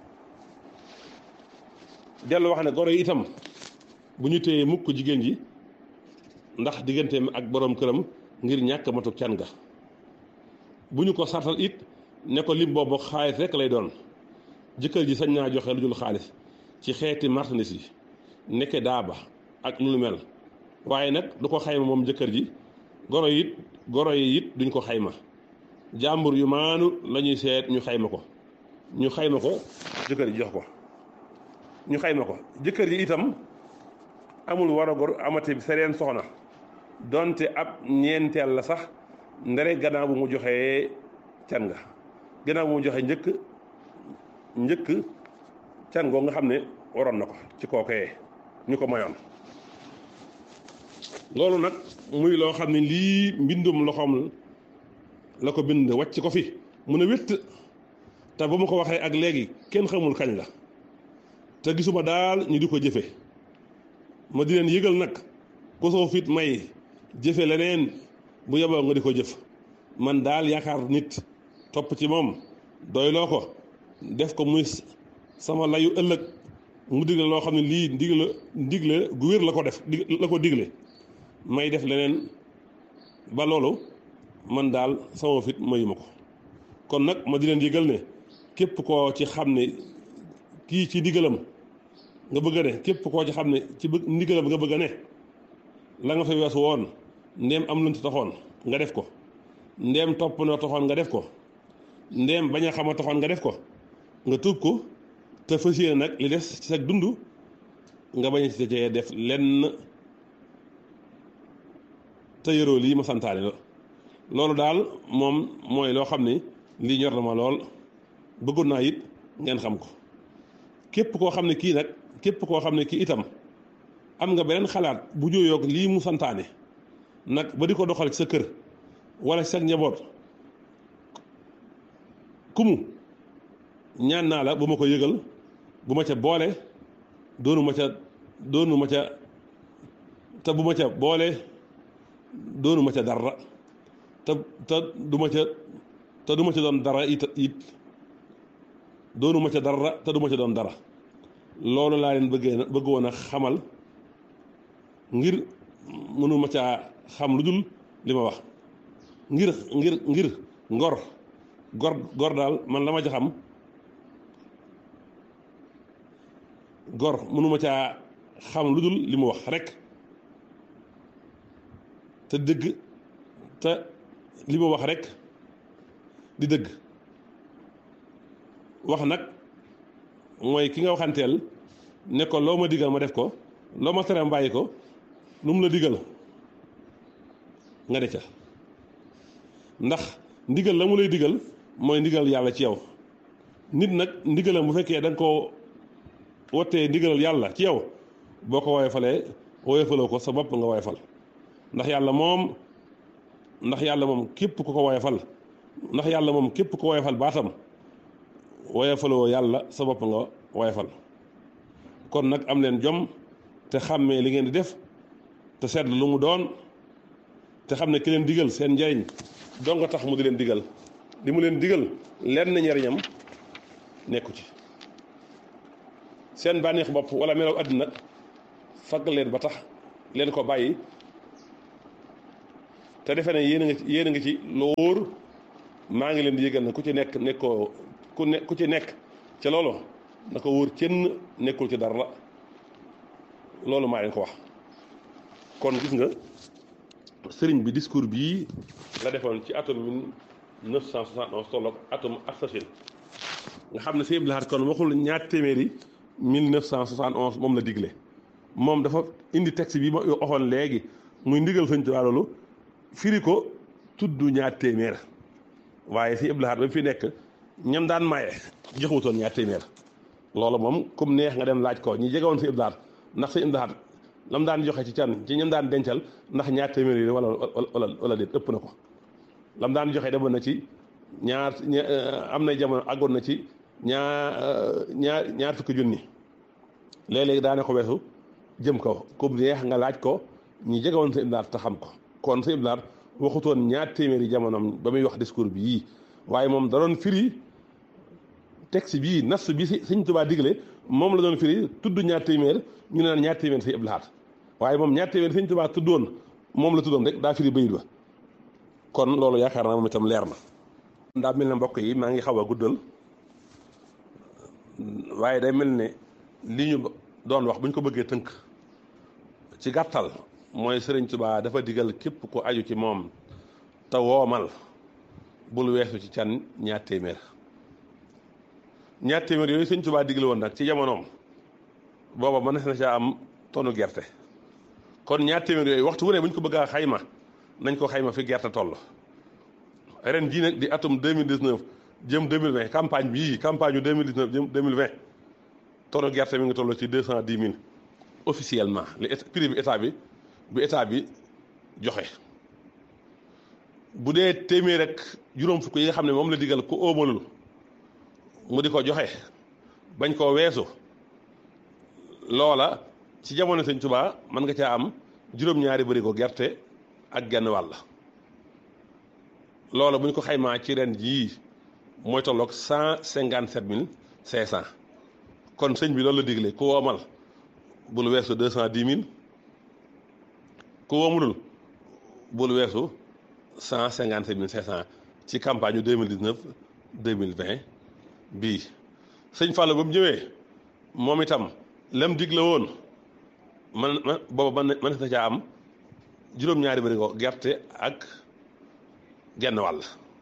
dellu wax ne goro yi itam bu ñu téye mukk jigéen ji ndax digganteem ak boroom këram ngir ñàkk matuk can ga bu ñu ko sartal it ne ko lim boobu xaalis rek lay doon jëkkër ji sañ naa joxe lu dul xaalis ci xeeti marchandise yi nekke daaba ak lu mel waaye nag du ko xayma moom jëkkër ji goro yi it duñ ko xayma jàmbur yu maanu la ñuy seet ñu xayma ko jëkkër ji jox ko ñu xayma ko jëkkër ji itam amul war a gor amati sereen soxna donte ab ñeenteel la sax ndere gannaaw bu mu joxee can nga gannaaw bu mu joxee njëkk can goo nga xam ne waroon na ko ci kookee ñu ko mayoon loolu nag muy loo xam ne lii mbindum loxoom la ko bind wàcc ko fi mun a wétt te ba mu ko waxee ak léegi kenn xamul kañ la te gisuma daal ñu di ko jëfe ma di leen yëgal nag ku soo fit may jëfe leneen bu yeboo nga di ko jëf man daal yaakaar nit topp ci moom doyloo ko def ko muy sama layu ëllëg mu digle loo xam ne lii ndigle gu wér la ko digle may def leneen ba loolu man daal sama fit mayuma ko kon nag ma di leen yëgal ne képp koo ci xam ne kii ci ndigalam nga bëgg a ne képp koo ci xam ne ci ndigalam nga bëgg a ne la nga fa weesu woon ndéem am luñ ci taxoon nga def ko ndéem topp na taxoon nga def ko ndéem bañ a xama taxoon nga def ko nga tuub ko te fas yéene nag li des ci sa dund nga bañ ci cee def lenn te yëroo lii ma santaane la loolu daal moom mooy loo xam ne lii ñor na ma lool bëggoon naa it ngeen xam ko képp koo xam ne kii itam am nga beneen xalaat bu jóoyoog lii mu santaane nag ba di ko doxal ci sa kër wala ci sa njaboot kumu ñaan naa la bu ma ko yëgal bu ma ca boole doonu ma ca te bu ma ca boole doonu ma ca dara te du ma ca doon dara it doonu ma ca dara te du ma ca doon dara loolu laa leen bëggoon a xamal ngir mënu ma caa xam lu dul li ma wax ngir ngor daal man la ma ca xam gor mënu ma caa xam lu dul li mu wax rek te dëgg te li mu wax rek di dëgg wax nag mooy ki nga waxanteel ne ko loo ma digal ma def ko loo ma tere bàyyi ko lu mu la digal nga de ca ndax ndigal la mu lay digal mooy ndigal yàlla ci yow nit nag ndigalam bu fekkee da nga koo wottee ndigalal yàlla ci yow boo ko woyofaloo ko sa bopp nga woyofal ndax yàlla moom képp ku ko woyofal baatam woyofaloo yàlla sa bopp nga woyofal kon nag am leen jom te xàmmee li ngeen di def te seetlu lu mu doon te xam ne ki leen digal seen njariñ dong nga tax mu di leen digal li mu leen digal lenn njariñam nekku ci seen bànneex bopp wala melaw àddina fagg leen ba tax leen ko bàyyi te defe ne yéen a ngi ci lu wóor maa ngi leen di yëgal ne ku ci nekk nekkoo ku ci nekk ca loolu na ko wóor kenn nekkul ci dara la loolu maa leen ko wax. kon gis nga sëriñ bi discours bii la defoon ci atum 1971 tolloog atum Arsachine nga xam ne Sëñ Abdou Lahad kon waxul ñaar téeméeri 1971 moom la digle moom dafa indi texte bi ma waxoon léegi muy ndigal Sëñ Tuubaa loolu firi ko tudd ñaar téeméer waaye Sëñ Abdou Lahad ba fi nekk ñam daan maye joxutoon ñaar téeméer loolu moom comme neex nga dem laaj ko ñi jege woon Sëñ Abdou Lahad ndax Sëñ Abdou Lahad lam daan joxe ci can ci ñam daan dencal ndax ñaar téeméer yi wala déet ëpp na ko lam daan joxe demoon na ci am na jamono àggoon na ci ñaar fukki junni léeg-léeg daane ko weesu jëm kaw comme neex nga laaj ko ñi jege woon Sëñ Abdou Lahad te xam ko kon Sëñ Abdou Lahad waxutoon ñaar téeméeri jamonoom ba muy wax discours bi yii waaye moom da doon firi texte bii nas bi Sëñ Tuubaa digle moom la doon firi tudd ñaar téeméer ñu ne naan ñaar téeméer Sëñ Abdou Lahad waaye moom ñaar téeméer Sëñ Tuubaa tuddoon moom la tuddoon rek daa firi bayit ba kon loolu yaakaar naa moom itam leer na. daa mel ne mbokk yi maa ngi xaw a guddal waaye day mel ne li ñu doon wax bu ñu ko bëggee tënk ci gàttal mooy Sëriñ Tuubaa dafa digal képp ku aju ci moom te woomal bul weesu ci can ñaar téeméer yooyu Sëñ Tuubaa digle woon nag ci jamonoom booba mën na caa am tonu gerte kon ñaar téeméer yooyu waxtu wu ne bu ñu ko bëgg a xayma nañ ko xayma fi gerte toll ren jii nag di atum 2019 jëm 2020 campagne bii campagne yu 2019 jëm 2020 tonu gerte mi ngi toll ci 210 000 officiellement li prix bi état bi joxe bu dee téeméer rek juróom fukk yi nga xam ne moom la digal ku óomalul mu di ko joxe bañ koo weesu loola ci jamono Sëñ Tuubaa mën nga caa am juróom-ñaari bërigo gerte ak genn wàll loola bu ñu ko xaymaa ci ren jii mooy tolloog 157 500 kon sëñ bi loolu la digle ku woomal bul weesu 210 000 ku woomulul bul weesu 157 500 ci campagne yu 2019 bii sëñ Fallou ba mu ñëwee moom itam lam digle woon booba mën na caa am juróom-ñaari bërigo gerte ak genn wàll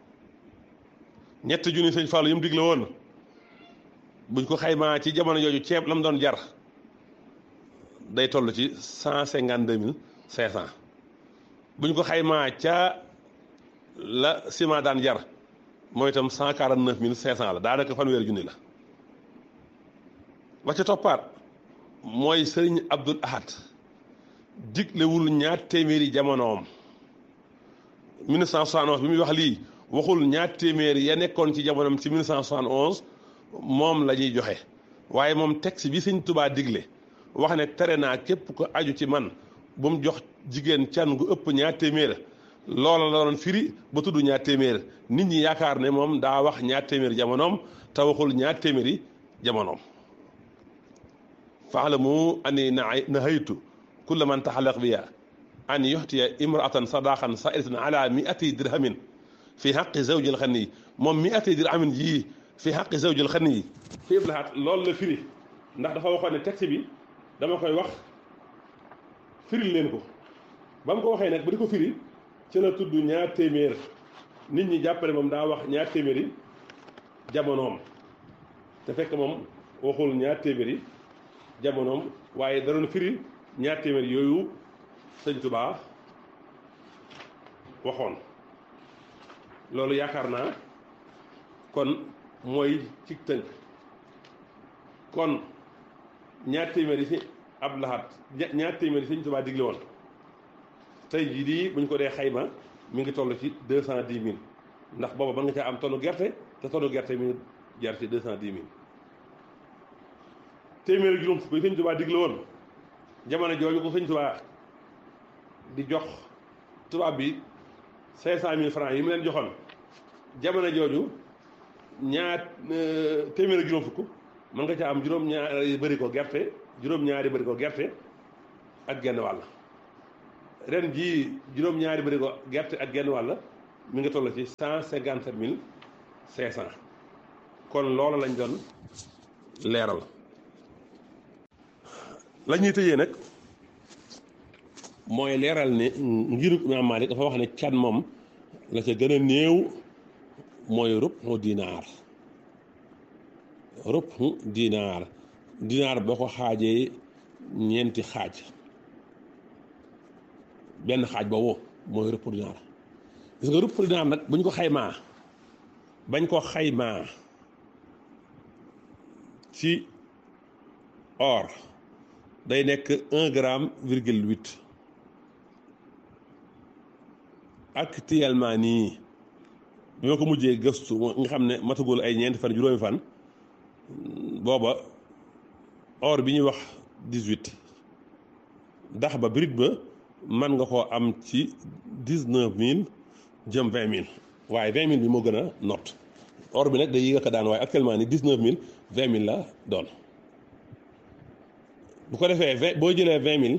ñetti junni sëñ Fallou yi mu digle woon buñ ko xaymaa ci jamono jooju ceeb lam doon jar day toll ci 152 500 buñ ko xaymaa ca la ciment daan jar mooy itam 149 500 la daanaka fanweeri junni la ba ca toppaat mooy Sëriñ Abdul Ahad diglewul ñaar téeméeri jamonoom 1971 bi muy wax lii waxul ñaar téeméeri ya nekkoon ci jamonoom ci 1971 moom la ñuy joxe waaye moom texte bi Sëñ Tuubaa digle wax ne tere naa képp ko aju ci man bu mu jox jigéen can gu ëpp ñaar téeméer loola la doon firi ba tudd ñaar téeméer nit ñi yaakaar ne moom daa wax ñaar téeméeri jamonoom te waxul ñaar téeméeri jamonoom faalamu ani nahaytu kulla man taxalaq biya an yuxtiya imraatan sadaqan sairatan ala miati dirhamin fi xaqi zawji alxani moom miati dirhamin yii fi xaqi zawji alxani fi iblahat loolu la firi ndax dafa waxoon ne texte bi dama koy wax firil leen ko ba mu ko waxee nag ba di ko firi ci la tudd ñaar téeméer nit ñi jàppale moom daa wax ñaar téeméeri jamonoom te fekk moom waxul ñaar téeméeri jamonoom waaye da doon firi ñaar téeméer yooyu Sëñ Tuubaa waxoon loolu yaakaar naa kon mooy ci tënk kon ñaar téeméer yi si Abdou Lahad ñaar téeméer yi Sëñ Tuubaa digle woon tey jii di buñ ko dee xayma mi ngi toll ci 210 000 ndax booba mën nga caa am tonu gerte te tonu gerte mi ngi jar ci 210 000 téeméeri juróom fukk yi Sëñ Tuubaa digle woon jamono jooju ko Sëñ Tuubaa di jox tubaab bi 500 000 francs yi mu leen joxoon jamono jooju téeméeri juróom fukk mën nga caa am juróom-ñaari bëri ko gerte ak genn wàll ren jii juróom-ñaari bërigo gerte ak genn wàll mi nga toll ci 157 500 kon loolu lañ doon leeral. la ñuy tëjee nag mooy leeral ne ngiru Imaam Maalik dafa wax ne can moom la ca gën a néew mooy rubhu dinaar boo ko xaajee ñeenti xaaj benn xaaj boobu mooy rubhu dinaar gis nga rubhu dinaar nag bu ñu ko xaymaa bañ ko xaymaa ci or day nekk 1 gramme virgule 8 actuellement nii bi ma ko mujjee gëstu nga xam ne matagul ay ñeenti fan juróomi fan booba or bi ñuy wax 18 dax ba brut ba mën nga koo am ci 19000 jëm 20000 waaye 20000 bi moo gën a not or bi nag day yéeg a daan waaye actuellement nii 19000 20000 la doon. bu ko defee boo jëlee 20000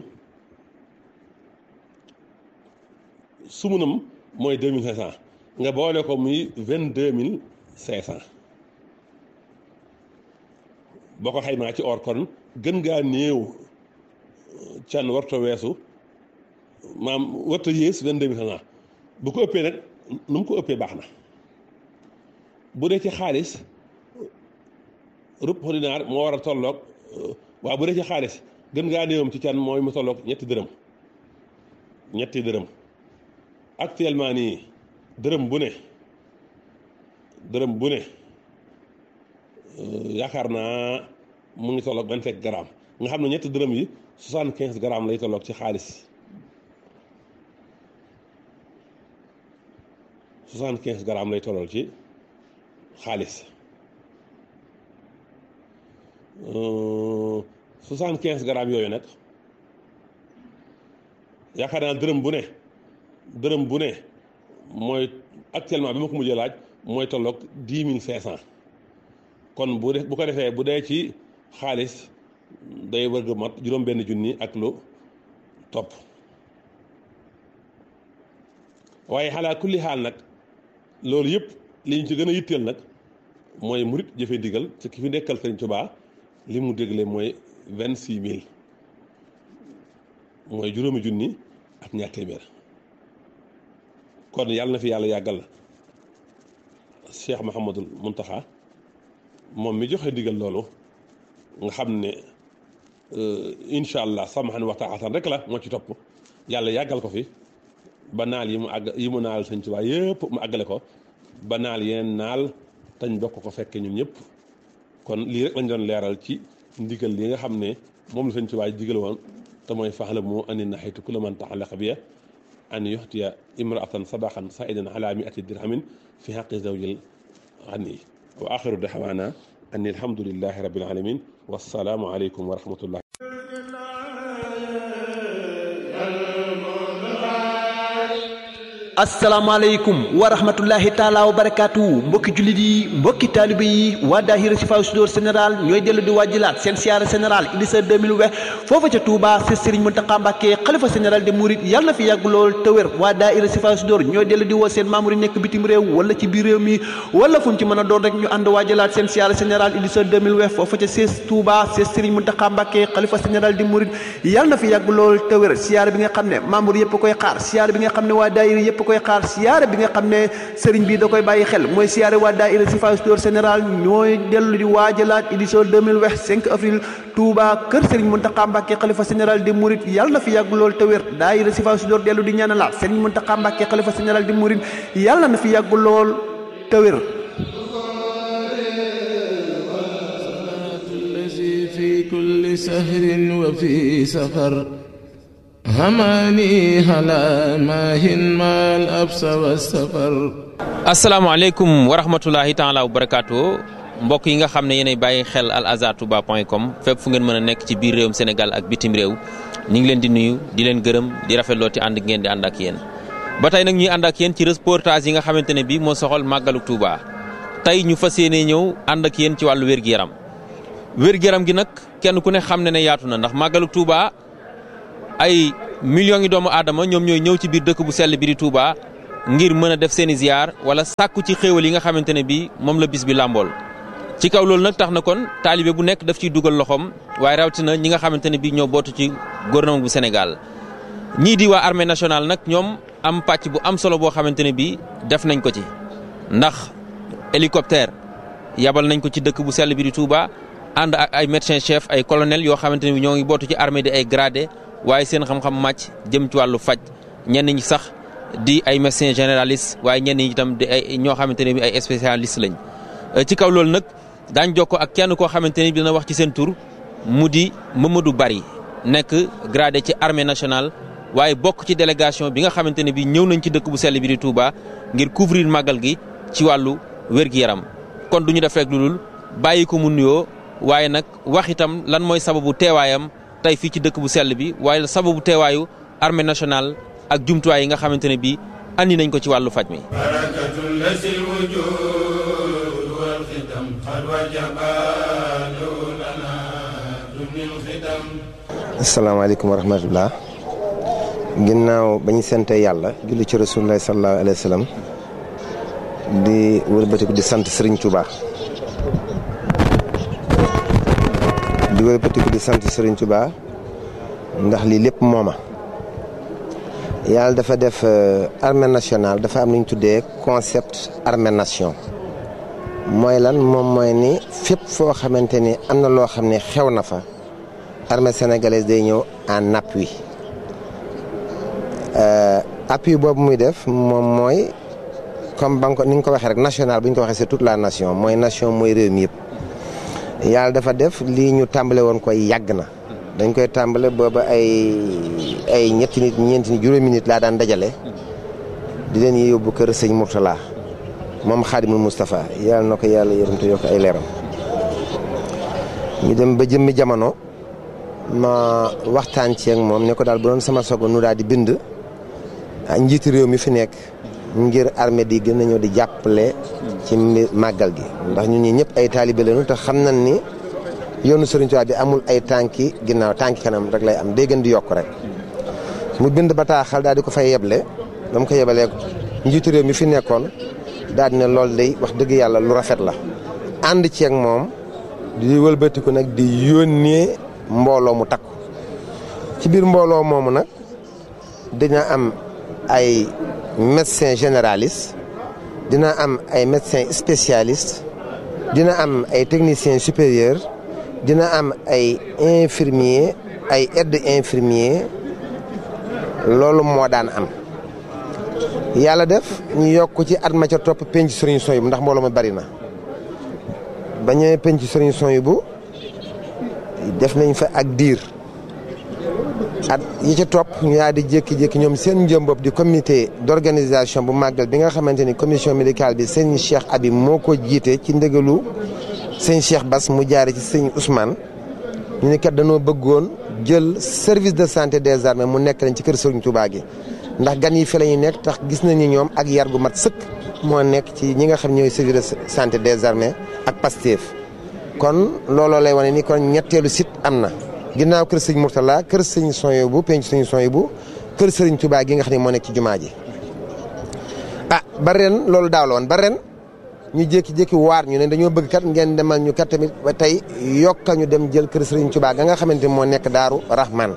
sumunam mooy 2500 nga boole ko muy 22500 boo ko xaymaa ci or kon gën ngaa néew can warta weesu maam warta yées 22500 bu ko ëppee nag nu mu ko ëppee baax na bu dee ci xaalis rubhu dinaar moo war a tolloog waaw bu dee ci xaalis gën ngaa néewam ci can mooy mu tolloog ñetti dërëm actuellement nii dërëm bu ne yaakaar naa mu ngi tolloog 25 grammes nga xam ne ñetti dërëm yi 75 grammes lay tolloog ci xaalis 75 grammes lay tolloog ci xaalis 75 grammes yooyu nag yaakaar naa dërëm bu ne mooy actuellement bi ma ko mujjee laaj mooy tolloog 10500 kon bu ko defee bu dee ci xaalis day wërg mat juróom-benn junni ak lu topp waaye xalaa kulli xaal nag loolu yëpp li ñu ci gën a yitteel nag mooy murit jëfe ndigal ci ki fi nekkal Sëriñ Tuubaa li mu dégle mooy 26000 mooy juróomi junni ak ñaar téeméer kon yàlla na fi yàlla yàggal Cheikh Mouhamadul Mountakha moom mi joxe ndigal loolu nga xam ne incha allah samahan wa taatan rek la moo ci topp yàlla yàggal ko fi ba naal yi mu naal Sëriñ Tuubaa yëpp mu àggale ko ba naal yeneen naal tañ bokk ko fekke ñun ñëpp kon lii rek lañ doon leeral ci ndigal li nga xam ne moom la Sëriñ Tuubaa digal woon te mooy fa'lamu anni nahaytu kulla man ta'allaqa biya an yuhtiya imra'atan sadaqan sa'idan ala 100 dirhamin fi haqqi zawjil ghani wa akhiru da'wana anni alhamdulillahi rabbil alamin wassalaamu aleykum wa rahmatullah. asalaamaaleykum wa rahmatullahi taala wa barakaatu mbokki jullit yi mbokki taalibe yi waa daahira Sifaa Sudoor général ñooy dellu di wàjjilaat seen siyaara général édition 2020 foofa ca Touba ci Serigne Mountakha Mbacké xalifa général de Mouride yàlla na fi yàgg lool te wér waa daahira Sifaa Sudoor ñooy dellu di woo seen membre yi nekk bitim réew wala ci biir réew mi wala fu mu ci mën a doon rek ñu ànd wàjjilaat seen siyaara général édition 2020 foofa ca Touba ci Serigne Mountakha Mbacké xalifa général de Mouride yàlla na fi yàgg lool te wér siyaara bi nga xam ne membre yëpp koy xaar siyaara bi nga xam ne waa daahira yëpp koy xaar siyaare bi nga xam ne sëriñ bi da koy bàyyi xel mooy siyaare waa daayira Sifaa Sudoor général ñooy dellu di waajalaat édition 2020 5 avril Touba kër sëriñ Mountakha Mbacké xalifa général des Mourides yàlla na fi yàgg lool te wér daayira Sifaa Sudoor dellu di ñaanalaat sëriñ Mountakha Mbacké xalifa général des Mourides yàlla na fi yàgg lool te wér. في كل سهر وفي سفر هماني هلا ماهن ما الأبس والسفر. asalaamaaleykum wa rahmatulahi taala wa barakaatu mbokk yi nga xam ne yéenay bàyyi xel alazhartouba.com fépp fu ngeen mën a nekk ci biir réewum Sénégal ak bitim réew ñu ngi leen di nuyu di leen gërëm di rafetloo ci ànd ngeen di ànd ak yéen. ba tey nag ñuy ànd ak yéen ci reportage yi nga xamante ne bii moo soxal màggalu Touba tey ñu fas yéenee ñëw ànd ak yéen ci wàllu wér-gu-yaram wér-gu-yaram gi nag kenn ku ne xam ne yaatu na ndax màggalu Touba ay millions yi doomu aadama ñoom ñooy ñëw ci biir dëkk bu sell bi di Touba ngir mën a def seen i ziar wala sàkku ci xéewal yi nga xamante ne bi moom la bis bi làmbool. ci kaw loolu nag tax na kon taalibe bu nekk daf ciy dugal loxoom waaye rawatina ñi nga xamante ne bi ñoo bootu ci gouvernement bu Sénégal. ñii di waa armée nationale nag ñoom am pàcc bu am solo boo xamante ne bi def nañ ko ci ndax hélicoptère yabal nañ ko ci dëkk bu sell bi di Touba ànd ak ay médecin chef ay colonel yoo xamante ne bi ñoo ngi bootu ci armée di ay gradé waaye seen xam-xam màcc jëm ci wàllu faj ñenn ñi sax di ay médecin généraliste waaye ñenn ñi itam di ay ñoo xamante ne bi ay spécialiste lañ. ci kaw loolu nag daañ jokkoo ak kenn koo xamante ne bi dina wax ci seen tur mu di Mamadou Bari nekk gradé ci armée nationale waaye bokk ci délégation bi nga xamante ne bi ñëw nañ ci dëkk bu sell bi di Touba ngir couvrir màggal gi ci wàllu wér-gi-yaram. kon du ñu def rek lu dul bàyyi ko mu nuyoo waaye nag wax itam lan mooy sababu teewaayam tey fii ci dëkk bu sell bi waaye sababu teewaayu armée nationale ak jumtuwaay yi nga xamante ne bii andi nañ ko ci wàllu faj mi. asalaamaaleykum wa rahmatulah. ginnaaw ba ñu sante yàlla julli ci rasulullah sallallahu alayhi wa sallam di wëlbatiku di sant Serigne Touba. di wëlbatiku di sant Serigne Touba ndax lii lépp mooma. yàlla dafa def armée nationale dafa am lu ñu tuddee concept armée nation. mooy lan moom mooy ni fépp foo xamante ni am na loo xam ne xew na fa armée sénégalaise day ñëw en appui. appui boobu muy def moom mooy comme ba ni nga ko waxee rek national bu ñu ko waxee c'est toute la nation mooy nation mooy réew mi yëpp. yàlla dafa def lii ñu tàmbale woon koy yàgg na dañ koy tàmbale booba ay ñetti nit ñeenti nit juróomi nit laa daan dajale di leen yóbbu kër sëñ Mourtala moom Xaadimul Moustapha yàlla na ko yàlla yërëm te yokk ay leeram. ñu dem ba jëmmi jamono ma waxtaan ci ak moom ne ko daal bu doon sama sogo nu daal di bind njiitu réew mi fi nekk ngir armée di gën a ñëw di jàppale ci màggal gi ndax ñun ñi ñëpp ay taalibe lañu te xam nañ ni yoonu Serigne Touba bi amul ay tànki ginnaaw tànki kanam rek lay am day gën di yokk rek. mu bind bataaxal daal di ko fay yeble ba mu ko yebalee njiitu réew mi fi nekkoon daal di ne loolu day wax dëgg yàlla lu rafet la. ànd ci ak moom di wëlbatiku nag di yónnee mbooloo mu takku ci biir mbooloo moomu nag dina am ay médecin généraliste dina am ay médecin spécialiste dina am ay technicien supérieur dina am ay infirmier ay aide infirmier loolu moo daan am. yàlla def ñu yokk ci at ma ca topp penc Serigne Souhaïbou ndax mbooloo ma bari na ba ñëwee penc Serigne Souhaïbou def nañ fa ak diir at yi ca topp ñu yaa di jékki-jékki ñoom seen njëm bopp di comité d'organisation bu màggal bi nga xamante ni commission médicale bi sëñ Cheikh Abi moo ko jiite ci ndëgalu sëñ Cheikh Bass mu jaare ci sëñ Ousmane ñu ne kat dañoo bëggoon jël service de santé des armées mu nekk lañ ci kër Serigne Touba gi ndax gan yi fi la ñuy nekk tax gis nañu ñoom ak yar gu mat sëkk moo nekk ci ñi nga xam ñooy service de santé des armées ak Pastef. kon looloo lay wane ni kon ñetteelu site am na ginnaaw kër sëñ Mourtala kër sëñ Souhaïbou penc sëñ Souhaïbou kër Serigne Touba gi nga xam ne moo nekk ci jumaa ji. ba ren loolu daaw la woon ba ren ñu jékki-jékki waar ñu ne dañoo bëgg kat ngeen demal ñu kat tamit ba tey yokkal ñu dem jël kër Serigne Touba ga nga xamante moo nekk Daaru Rahman.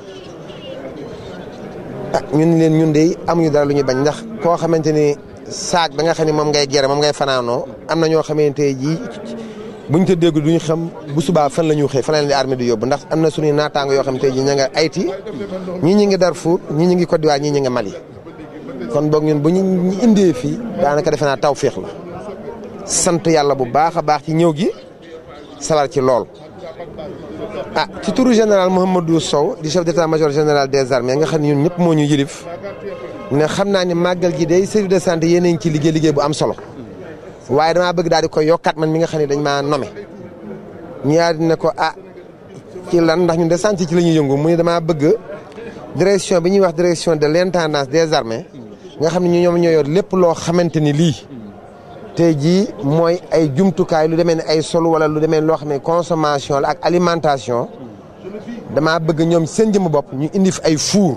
ñun leen ñun de amuñu dara lu ñu bañ ndax koo xamante ni saak ba nga xam ne moom ngay gere moom ngay fanaanoo am na ñoo xamante ji buñ ko dégg duñu xam bu subaa fan la ñu xëy fan la leen di armée di yóbbu ndax am na suñuy naataango yoo xam te ji ña nga Haïti ñii ñi ngi Darfour ñii ñi ngi Côte d'Ivoire ñii ñi nga Mali. kon boog ñun bu ñu indee fii daanaka defe naa tawféex la sant yàlla bu baax a baax ci ñëw gi sawar ci lool. ci turu général Mouhamadou Sow di chef d'état-major général des armées nga xam ne ñun ñëpp moo ñu yilif ne xam naa ni màggal gi day service de santé yéen a ngi ci liggéey bu am solo waaye damaa bëgg daal di koy yokkaat man mi nga xam ne dañ maa nommé ñu yaa di ne ko ci lan ndax ñun de santé ci la ñuy yëngu mu ne damaa bëgg direction bi ñuy wax direction de l'intendance des armées nga xam ne ñoom ñoo yor lépp loo xamante ni lii tey jii mooy ay jumtukaay lu demee ne ay sol wala lu demee loo xam ne consommation la ak alimentation damaa bëgg ñoom seen jëmm bopp ñu indi fi ay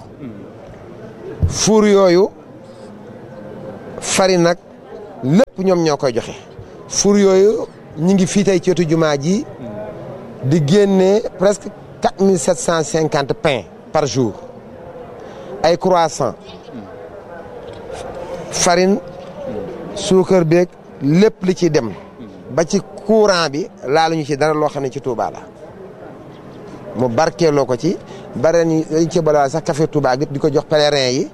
fuur yooyu farine nag lépp ñoom ñoo koy joxe fuur yooyu ñi ngi fii tey ci wetu jumaa ji di génne presque 4750 pains par jour ay croissant farine suukar beeg lépp li ci dem ba ci courant bi laaluñu ci dara loo xam ne ci Touba la mu barkeeloo ko ci bare ñu dañ ci balaa sax café Touba gi di ko jox pèlerin yi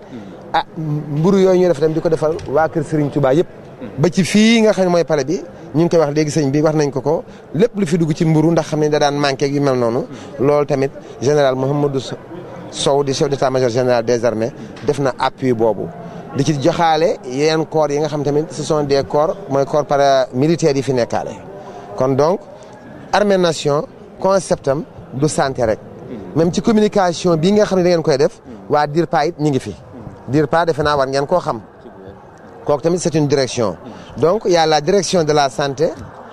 mburu yooyu ñu def dem di ko defal waa kër Serigne Touba yëpp ba ci fii nga xam ne mooy pale bi ñu ngi koy wax léegi sëñ bi wax nañ ko lépp lu fi dugg ci mburu ndax xam ne da daan manqué yu mel noonu loolu tamit général Mouhamadou Sow di chef d'état-major général des armées def na appui boobu di ci joxaale yeneen corps yi nga xam tamit ce sont des corps mooy corps paramilitaires yi fi nekkaale kon donc armée nation conceptam du santé rek même ci communication bii nga xam ne da ngeen koy def waa DIRPA it ñu ngi fi DIRPA defe naa war ngeen koo xam kooku tamit c'est une direction donc il y a la direction de la santé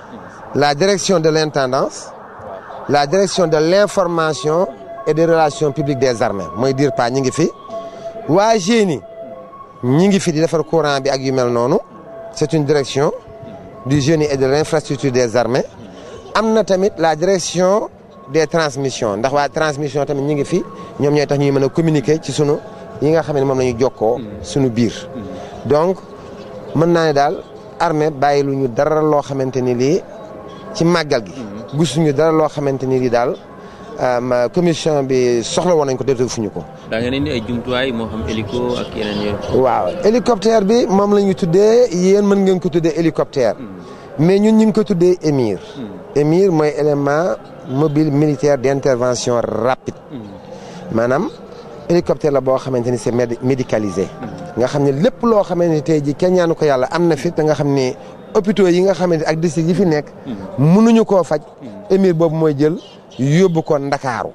la direction de l'intendance la direction de l'information et des relations publiques des armées mooy DIRPA ñi ngi fi waa génie ñi ngi fi di defar courant bi ak yu mel noonu c'est une direction du génie et de l'infrastructure des armées am na tamit la direction des transmissions ndax waa transmission tamit ñi ngi fi ñoom ñooy tax ñuy mën a communiquer ci sunu yi nga xam ne moom la ñu jokkoo sunu biir donc mën naa ne daal armée bàyyi lu ñu dara loo xamante ni lii ci màggal gi gisuñu dara loo xamante ni lii daal commission bi soxla woon nañ ko def fu ñu ko. daa ngeen indi ay jumtuwaay moo xam hélico ak yeneen yooyu. waaw hélicoptère bi moom la ñu tuddee yéen mën ngeen ko tuddee hélicoptère mais ñun ñu ngi ko tuddee émir. émir mooy élément mobile militaire d'intervention rapide maanaam hélicoptère la boo xamante ni c'est médicalisé. nga xam ne lépp loo xamante ni tey jii kenn ñaanu ko yàlla am na fi te nga xam ne hôpitaux yi nga xamante ak district yi fi nekk mënuñu koo faj émir boobu mooy jël yóbbu ko Ndakaaru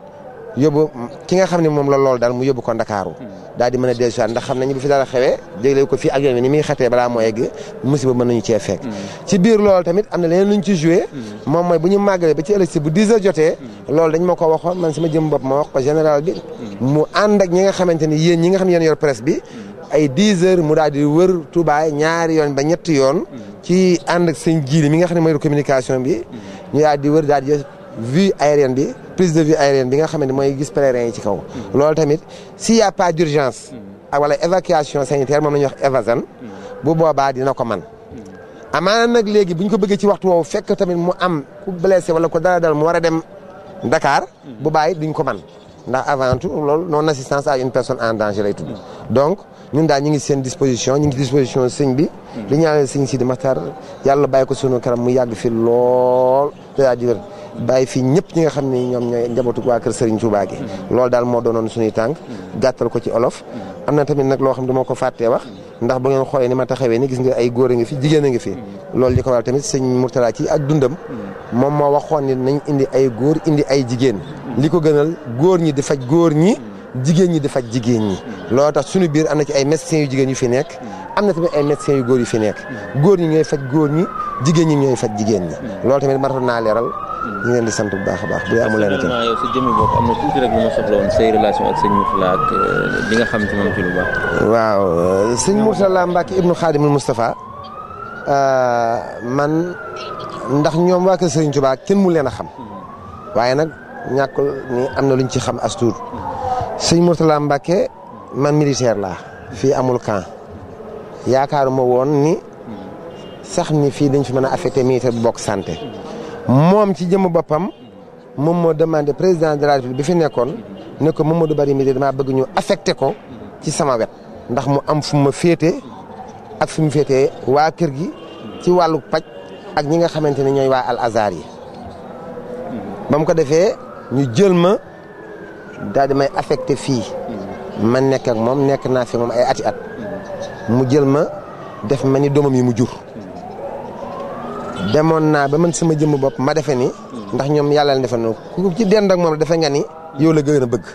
yóbbu ki nga xam ne moom la loolu daal mu yóbbu ko Ndakaaru daal di mën a dellusi ndax xam nañu bu fi dara xewee jégle ko fii ak yoon ni muy xatee balaa moo egg musiba mën nañu cee fekk ci biir loolu tamit am na leneen lu ñu ci joué moom mooy bu ñu màggalee ba ci ëllëg si bu 10 heures jotee loolu dañ ma ko waxoon man sama jëm bopp ma wax ko général bi mu ànd ak ñi nga xamante ni yéen ñi nga xam ne yéen yor presse bi ay 10 heures mu daal di wër Touba ñaari yoon ba ñetti yoon ci ànd ak seen jiili mi nga xam ne mooy communication bi ñu daal di wër daal di vue aérienne bi prise de vue aérienne bi nga xamante mooy gis pèlerin yi ci kaw loolu tamit s'il y a pas d'urgence wala évacuation sanitaire moom la ñuy wax EVASAN bu boobaa dina ko man amaana nag léegi bu ñu ko bëggee ci waxtu woowu fekk tamit mu am ku blessé wala ko dara dal mu war a dem Dakar bu bàyyi duñ ko man ndax avant tout loolu non assistance à une personne en danger lay tudd donc ñun daal ñu ngi seen disposition ñu ngi disposition sëñ bi di ñaanal sëñ Sidi Maxtaar yàlla bàyyi ko sunu kanam mu yàgg fi lool te daa jëwër bàyyi fii ñëpp ñi nga xam ne ñoom ñooy njabootu waa kër Serigne Touba gi loolu daal moo doonoon suñuy tànk gàttal ko ci olof am na tamit nag loo xam ne dama ko fàttee wax ndax bu ngeen xoolee ni ma taxawee ni gis nga ay góor a ngi fi jigéen a ngi fi loolu li ko waral tamit sëñ Mourtala ci ak dundam moom moo waxoon ni nañ indi ay góor indi ay jigéen li ko gënal góor ñi di faj góor ñi jigéen ñi di faj jigéen ñi loolu tax suñu biir am na ci ay médecins yu jigéen yu fi nekk am na tamit ay médecins yu góor yu fi nekk góor ñi ñooy faj góor ñi jigéen ñi ñooy faj jigéen ñi loolu tamit matoon naa leeral ñu leen di sant bu baax a baax bu amul leen itam. yow sa jëmmi bopp am na tuuti rek lu ma soxla woon say relation ak sëñ Mourtala ak li nga xam ci moom ci lu baax. waaw sëñ Mourtala Mbacke ibnu Khadimul Moustapha man ndax ñoom waa kër Serigne Touba kenn mu leen a xam waaye nag ñàkkul ni am na luñ ci xam as tuut sëñ Mourtala Mbacke man militaire laa fii amul camp yaakaaruma woon ni sax ni fii dañ fi mën a affecté militaire bu bokk santé. moom ci jëmm boppam moom moo demandé président de la République bi fi nekkoon ne ko Mamadou Bari mi damaa bëgg ñu affecté ko ci sama wet ndax mu am fu ma féete ak fu mu féetee waa kër gi ci wàllu paj ak ñi nga xamante ne ñooy waa Al Azhar yi ba mu ko defee ñu jël ma daal di may affecté fii ma nekk ak moom nekk naa fi moom ay ati at mu jël ma def ma ni doomam yi mu jur demoon naa ba man sama jëmm bopp ma defe ni ndax ñoom yàlla la defe no ku ci dend ak moom la defe nga ni yow la gën a bëgg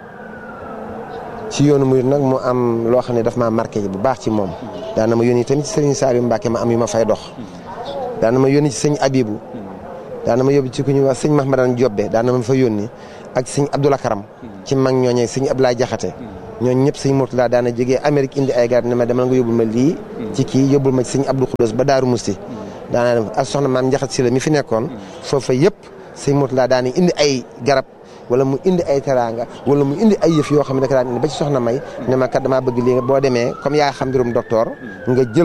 ci yoonu murid nag mu am loo xam ne daf maa marqué bu baax ci moom daana ma yónni tamit ci Serigne Saliou Mbacke ma am yu ma fay dox daana ma yónni ci sëñ Abibou daana ma yóbbu ci ku ñuy wax sëñ Mahmadan Jobbe daana ma fa yónni ak sëñ Abdoulaye Karam ci mag ñooñee sëñ Abdoulaye Jaxate ñooñu ñëpp sëñ Mourtala daana jógee Amérique indi ay garab ne ma demal nga yóbbul ma lii ci kii yóbbul ma ci sëñ Abdou Khoudoss ba Daaru Musti daanaa dem ak soxna maam Njaxat si la mi fi nekkoon foofa yëpp sëñ Mourtala daana indi ay garab wala mu indi ay teraanga wala mu indi ay yëf yoo xam ne daka daan indi ba ci soxna May ne ma kat damaa bëgg lii nga boo demee comme yaa xam mbirum docteur nga jël